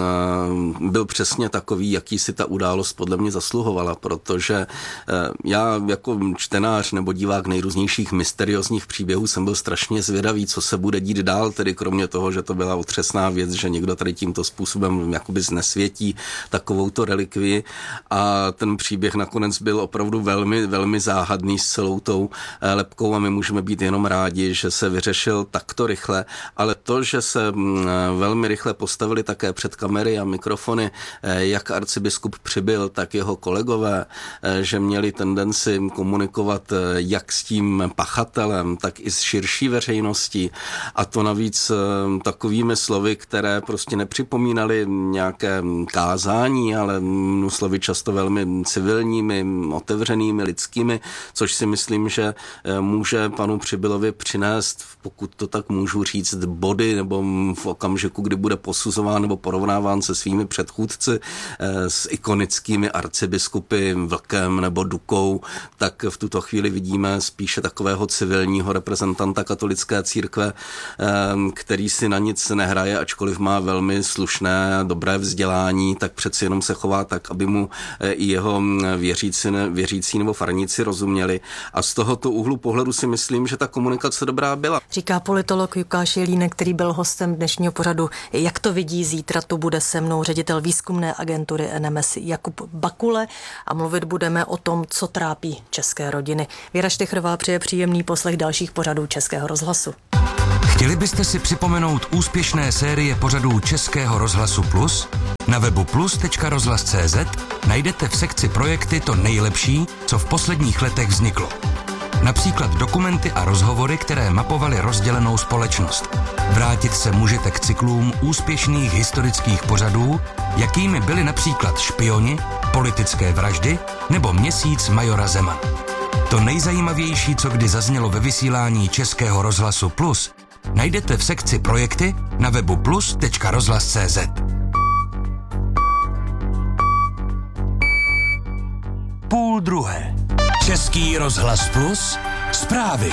byl přesně takový, jaký si ta událost podle mě zasluhovala, protože já jako čtenář nebo divák nejrůznějších mysteriózních příběhů jsem byl strašně zvědavý, co se bude dít dál, tedy kromě toho, že to byla otřesná věc, že někdo tady tímto způsobem jakoby znesvětí takovouto relikvii a ten příběh nakonec byl opravdu velmi, velmi záhadný s celou tou lebkou a my můžeme být jenom rádi, že se vyřešil takto rychle, ale to, že se velmi rychle postavili také před kamery a mikrofony, jak arcibiskup Přibyl, tak jeho kolegové, že měli tendenci komunikovat jak s tím pachatelem, tak i s širší veřejností a to navíc takovými slovy, které prostě nepřipomínaly nějaké kázání, ale slovy často velmi civilními, otevřenými, lidskými, což si myslím, že může panu Přibylovi přinést, pokud to tak můžu říct, body nebo v okamžiku, kdy bude posuzován nebo porovnáván se svými předchůdci s ikonickými arcibiskupy Vlkem nebo Dukou, tak v tuto chvíli vidíme spíše takového civilního reprezentanta katolické církve, který si na nic nehraje, ačkoliv má velmi slušné, dobré vzdělání, tak přeci jenom se chová tak, aby mu i jeho věřící, věřící nebo farníci rozuměli. A z tohoto úhlu pohledu si myslím, že ta komunikace dobrá byla. Říká politolog Lukáš Jelínek, který byl hostem dnešního pořadu. Jak to vidí, zítra tu bude se mnou ředitel výzkumné agentury N M S Jakub Bakule a mluvit budeme o tom, co trápí české rodiny. Věra Štechrová přeje příjemný poslech dalších pořadů Českého rozhlasu. Chtěli byste si připomenout úspěšné série pořadů Českého rozhlasu Plus? Na webu plus tečka rozhlas tečka cé zet najdete v sekci projekty to nejlepší, co v posledních letech vzniklo. Například dokumenty a rozhovory, které mapovaly rozdělenou společnost. Vrátit se můžete k cyklům úspěšných historických pořadů, jakými byly například Špioni, Politické vraždy nebo Měsíc majora Zemana. To nejzajímavější, co kdy zaznělo ve vysílání Českého rozhlasu Plus, najdete v sekci projekty na webu plus tečka rozhlas tečka cé zet. Půl druhé. Český rozhlas Plus. Zprávy.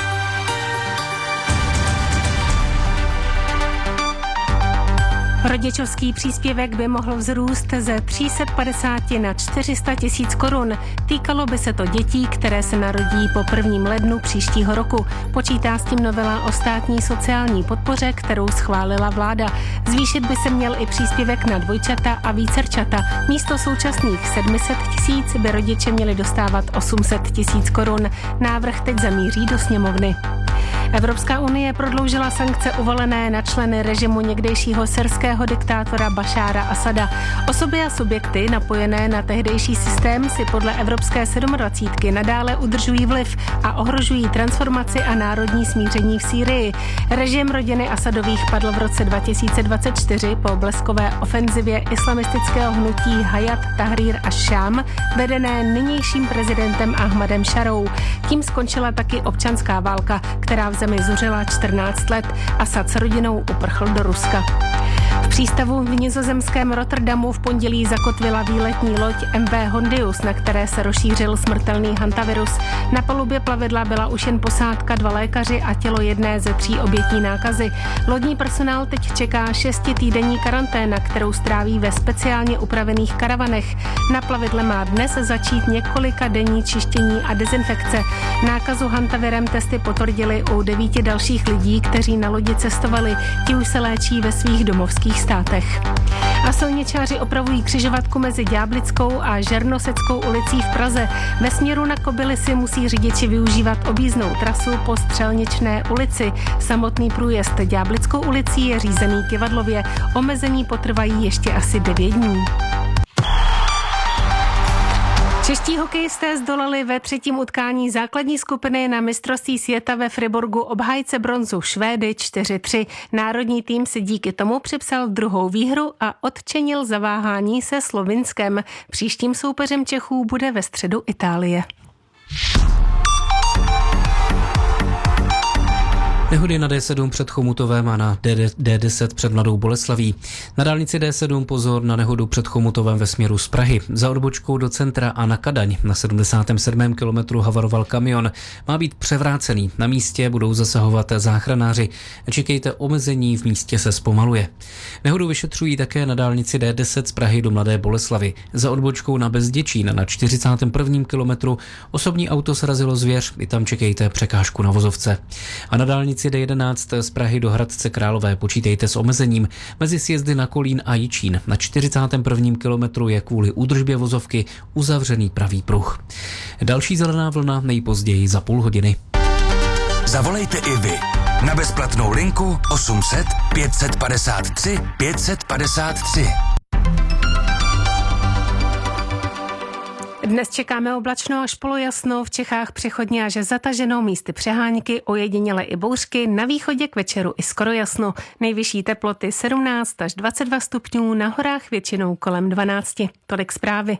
Rodičovský příspěvek by mohl vzrůst ze tři sta padesát na čtyři sta tisíc korun. Týkalo by se to dětí, které se narodí po prvním lednu příštího roku. Počítá s tím novela o státní sociální podpoře, kterou schválila vláda. Zvýšit by se měl i příspěvek na dvojčata a vícerčata. Místo současných sedm set tisíc by rodiče měli dostávat osm set tisíc korun. Návrh teď zamíří do sněmovny. Evropská unie prodloužila sankce uvalené na členy režimu někdejšího syrského diktátora Bašára Asada. Osoby a subjekty napojené na tehdejší systém si podle Evropské sedmadvacítky nadále udržují vliv a ohrožují transformaci a národní smíření v Sýrii. Režim rodiny Asadových padl v roce dva tisíce dvacet čtyři po bleskové ofenzivě islamistického hnutí Hayat Tahrir ash-Sham, vedené nynějším prezidentem Ahmadem Šarou. Tím skončila taky občanská válka, která v zemi zuřila čtrnáct let. Asad s rodinou uprchl do Ruska. V přístavu v nizozemském Rotterdamu v pondělí zakotvila výletní loď M V Hondius, na které se rozšířil smrtelný hantavirus. Na palubě plavidla byla už jen posádka, dva lékaři a tělo jedné ze tří obětí nákazy. Lodní personál teď čeká šestitýdenní karanténa, kterou stráví ve speciálně upravených karavanech. Na plavidle má dnes začít několika denní čištění a dezinfekce. Nákazu hantavirem testy potvrdili u devíti dalších lidí, kteří na lodi cestovali. Ti už se léčí ve svých domovských státech. A silničáři opravují křižovatku mezi Ďáblickou a Žernoseckou ulicí v Praze. Ve směru na Kobylisy musí řidiči využívat objízdnou trasu po Střelničné ulici. Samotný průjezd Ďáblickou ulicí je řízený kyvadlově. Omezení potrvají ještě asi devět dní. Čeští hokejisté zdolali ve třetím utkání základní skupiny na mistrovství světa ve Friburgu obhájce bronzu Švédy čtyři tři. Národní tým si díky tomu připsal druhou výhru a odčenil zaváhání se Slovinskem. Příštím soupeřem Čechů bude ve středu Itálie. Nehody na D sedm před Chomutovem a na D deset před Mladou Boleslaví. Na dálnici D sedm pozor na nehodu před Chomutovem ve směru z Prahy. Za odbočkou do centra a na Kadaň na sedmdesátém sedmém kilometru havaroval kamion. Má být převrácený. Na místě budou zasahovat záchranáři. Čekejte, omezení v místě se zpomaluje. Nehodu vyšetřují také na dálnici D deset z Prahy do Mladé Boleslavy. Za odbočkou na Bezděčín na čtyřicátém prvním kilometru osobní auto srazilo zvěř. I tam čekejte překážku na vozovce. A na dálnici D jedenáct z Prahy do Hradce Králové počítejte s omezením. Mezi sjezdy na Kolín a Jičín na čtyřicátém prvním kilometru je kvůli údržbě vozovky uzavřený pravý pruh. Další zelená vlna nejpozději za půl hodiny. Zavolejte i vy na bezplatnou linku osm set pět set padesát tři pět set padesát tři. Dnes čekáme oblačno až polojasno, v Čechách přechodně až zataženo, místy přehánky, ojediněle i bouřky, na východě k večeru i skoro jasno. Nejvyšší teploty sedmnáct až dvacet dva stupňů, na horách většinou kolem dvanáct. Tolik zprávy.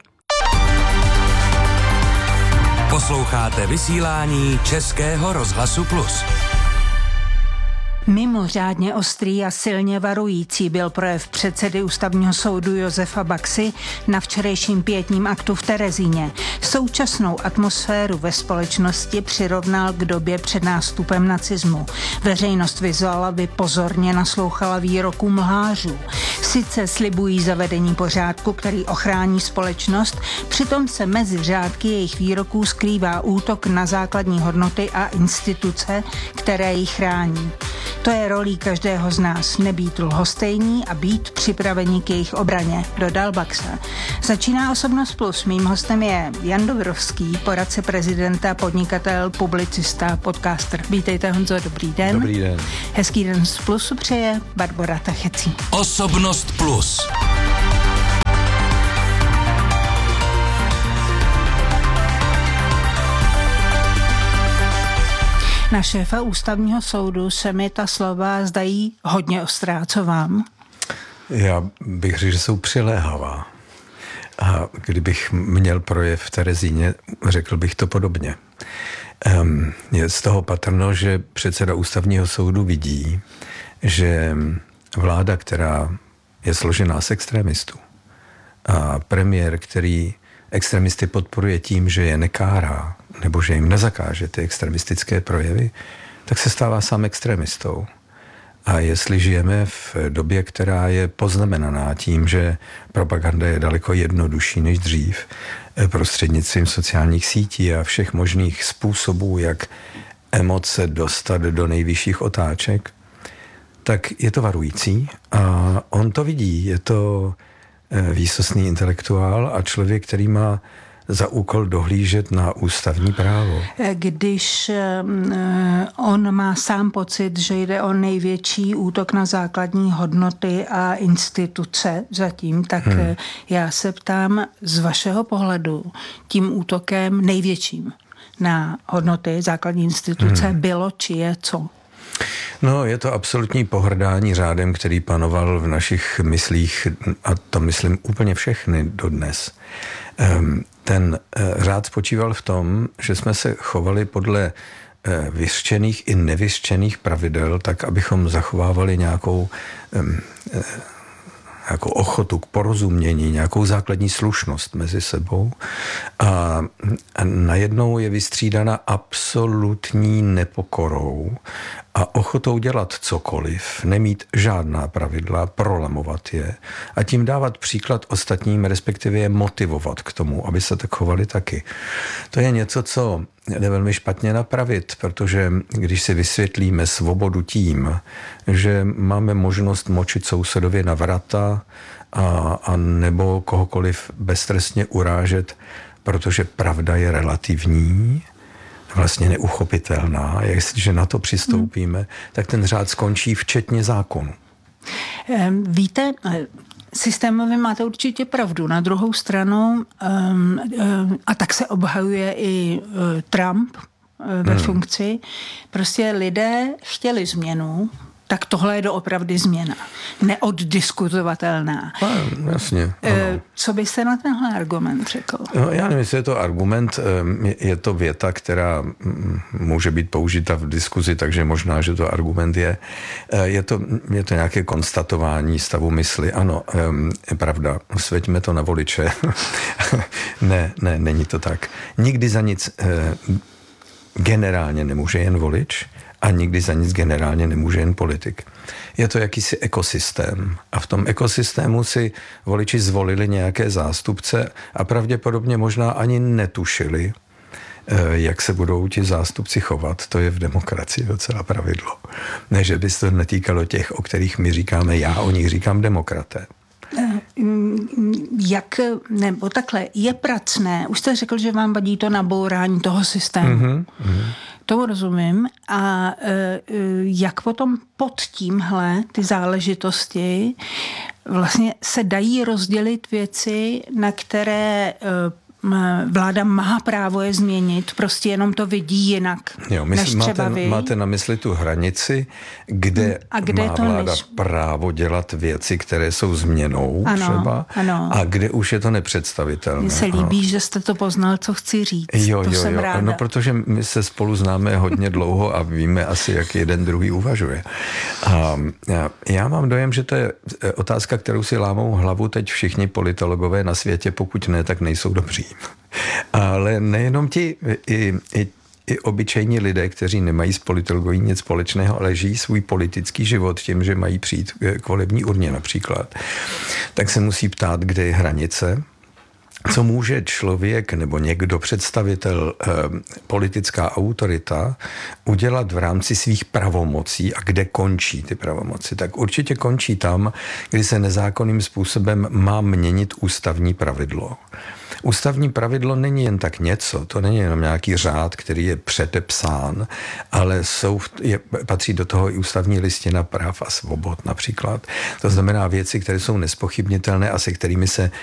Posloucháte vysílání Českého rozhlasu Plus. Mimořádně ostrý a silně varující byl projev předsedy Ústavního soudu Josefa Baxy na včerejším pietním aktu v Terezíně. Současnou atmosféru ve společnosti přirovnal k době před nástupem nacismu. Veřejnost vyzvala, aby pozorně naslouchala výrokům lhářů. Sice slibují zavedení pořádku, který ochrání společnost, přitom se mezi řádky jejich výroků skrývá útok na základní hodnoty a instituce, které ji chrání. To je rolí každého z nás, nebýt lhostejní a být připraveni k jejich obraně, dodal Baxa. Začíná Osobnost Plus. Mým hostem je Jan Dobrovský, poradce prezidenta, podnikatel, publicista, podcaster. Vítejte, Honzo, dobrý den. Dobrý den. Hezký den z Plusu přeje Barbora Tachecí. Osobnost Plus. Na šéfa Ústavního soudu se mi ta slova zdají hodně ostrá. Co vám? Já bych řekl, že jsou přiléhavá. A kdybych měl projev v Terezíně, řekl bych to podobně. Je z toho patrno, že předseda Ústavního soudu vidí, že vláda, která je složená z extremistů, a premiér, který extremisty podporuje tím, že je nekárá, nebo že jim nezakáže ty extremistické projevy, tak se stává sám extremistou. A jestli žijeme v době, která je poznamenaná tím, že propaganda je daleko jednodušší než dřív, prostřednictvím sociálních sítí a všech možných způsobů, jak emoce dostat do nejvyšších otáček, tak je to varující a on to vidí. Je to výsostný intelektuál a člověk, který má za úkol dohlížet na ústavní právo. Když on má sám pocit, že jde o největší útok na základní hodnoty a instituce zatím, tak hmm. já se ptám z vašeho pohledu tím útokem největším na hodnoty základní instituce hmm. bylo, či je co? No, je to absolutní pohrdání řádem, který panoval v našich myslích, a to myslím úplně všechny dodnes. Ten řád spočíval v tom, že jsme se chovali podle vyřčených i nevyřčených pravidel, tak abychom zachovávali nějakou, nějakou ochotu k porozumění, nějakou základní slušnost mezi sebou. A, a najednou je vystřídána absolutní nepokorou a ochotou dělat cokoliv, nemít žádná pravidla, prolamovat je a tím dávat příklad ostatním, respektive je motivovat k tomu, aby se tak chovali taky. To je něco, co jde velmi špatně napravit, protože když si vysvětlíme svobodu tím, že máme možnost močit sousedovi na vrata a, a nebo kohokoliv beztrestně urážet, protože pravda je relativní, vlastně neuchopitelná. Jestliže na to přistoupíme, hmm. tak ten řád skončí včetně zákonu. Víte, systémově máte určitě pravdu. Na druhou stranu, a tak se obhajuje i Trump ve hmm. funkci, prostě lidé chtěli změnu, tak tohle je doopravdy změna. Neoddiskutovatelná. A, jasně. Ano. Co byste na tenhle argument řekl? No, já nevím, jestli je to argument, je to věta, která může být použita v diskuzi, takže možná, že to argument je. Je to, je to nějaké konstatování stavu mysli. Ano, je pravda, sveďme to na voliče. ne, ne, není to tak. Nikdy za nic generálně nemůže jen volič a nikdy za nic generálně nemůže jen politik. Je to jakýsi ekosystém a v tom ekosystému si voliči zvolili nějaké zástupce a pravděpodobně možná ani netušili, jak se budou ti zástupci chovat. To je v demokracii docela pravidlo. Ne, že by se to netýkalo těch, o kterých my říkáme, já o nich říkám demokraté. Jak, nebo takhle, je pracné, už jste řekl, že vám vadí to nabourání toho systému. Mm-hmm. Tomu rozumím. A jak potom pod tímhle ty záležitosti vlastně se dají rozdělit věci, na které vláda má právo je změnit, prostě jenom to vidí jinak, jo, než třeba máte, vy. Máte na mysli tu hranici, kde, a kde má vláda než... právo dělat věci, které jsou změnou ano, třeba, ano. a kde už je to nepředstavitelné. Mně se líbí, ano. že jste to poznal, co chci říct. Jo, to jo, jsem jo. ráda. No, protože my se spolu známe hodně dlouho a víme asi, jak jeden druhý uvažuje. A já mám dojem, že to je otázka, kterou si lámou hlavu teď všichni politologové na světě, pokud ne, tak nejsou dobří. Ale nejenom ti, i, i, i obyčejní lidé, kteří nemají s politologií nic společného, ale žijí svůj politický život tím, že mají přijít k volební urně například, tak se musí ptát, kde je hranice, co může člověk nebo někdo, představitel, eh, politická autorita, udělat v rámci svých pravomocí a kde končí ty pravomoci. Tak určitě končí tam, kdy se nezákonným způsobem má měnit ústavní pravidlo. Ústavní pravidlo není jen tak něco, to není jenom nějaký řád, který je předepsán, ale jsou, je, patří do toho i ústavní listina práv a svobod například. To znamená věci, které jsou nespochybnitelné a se kterými se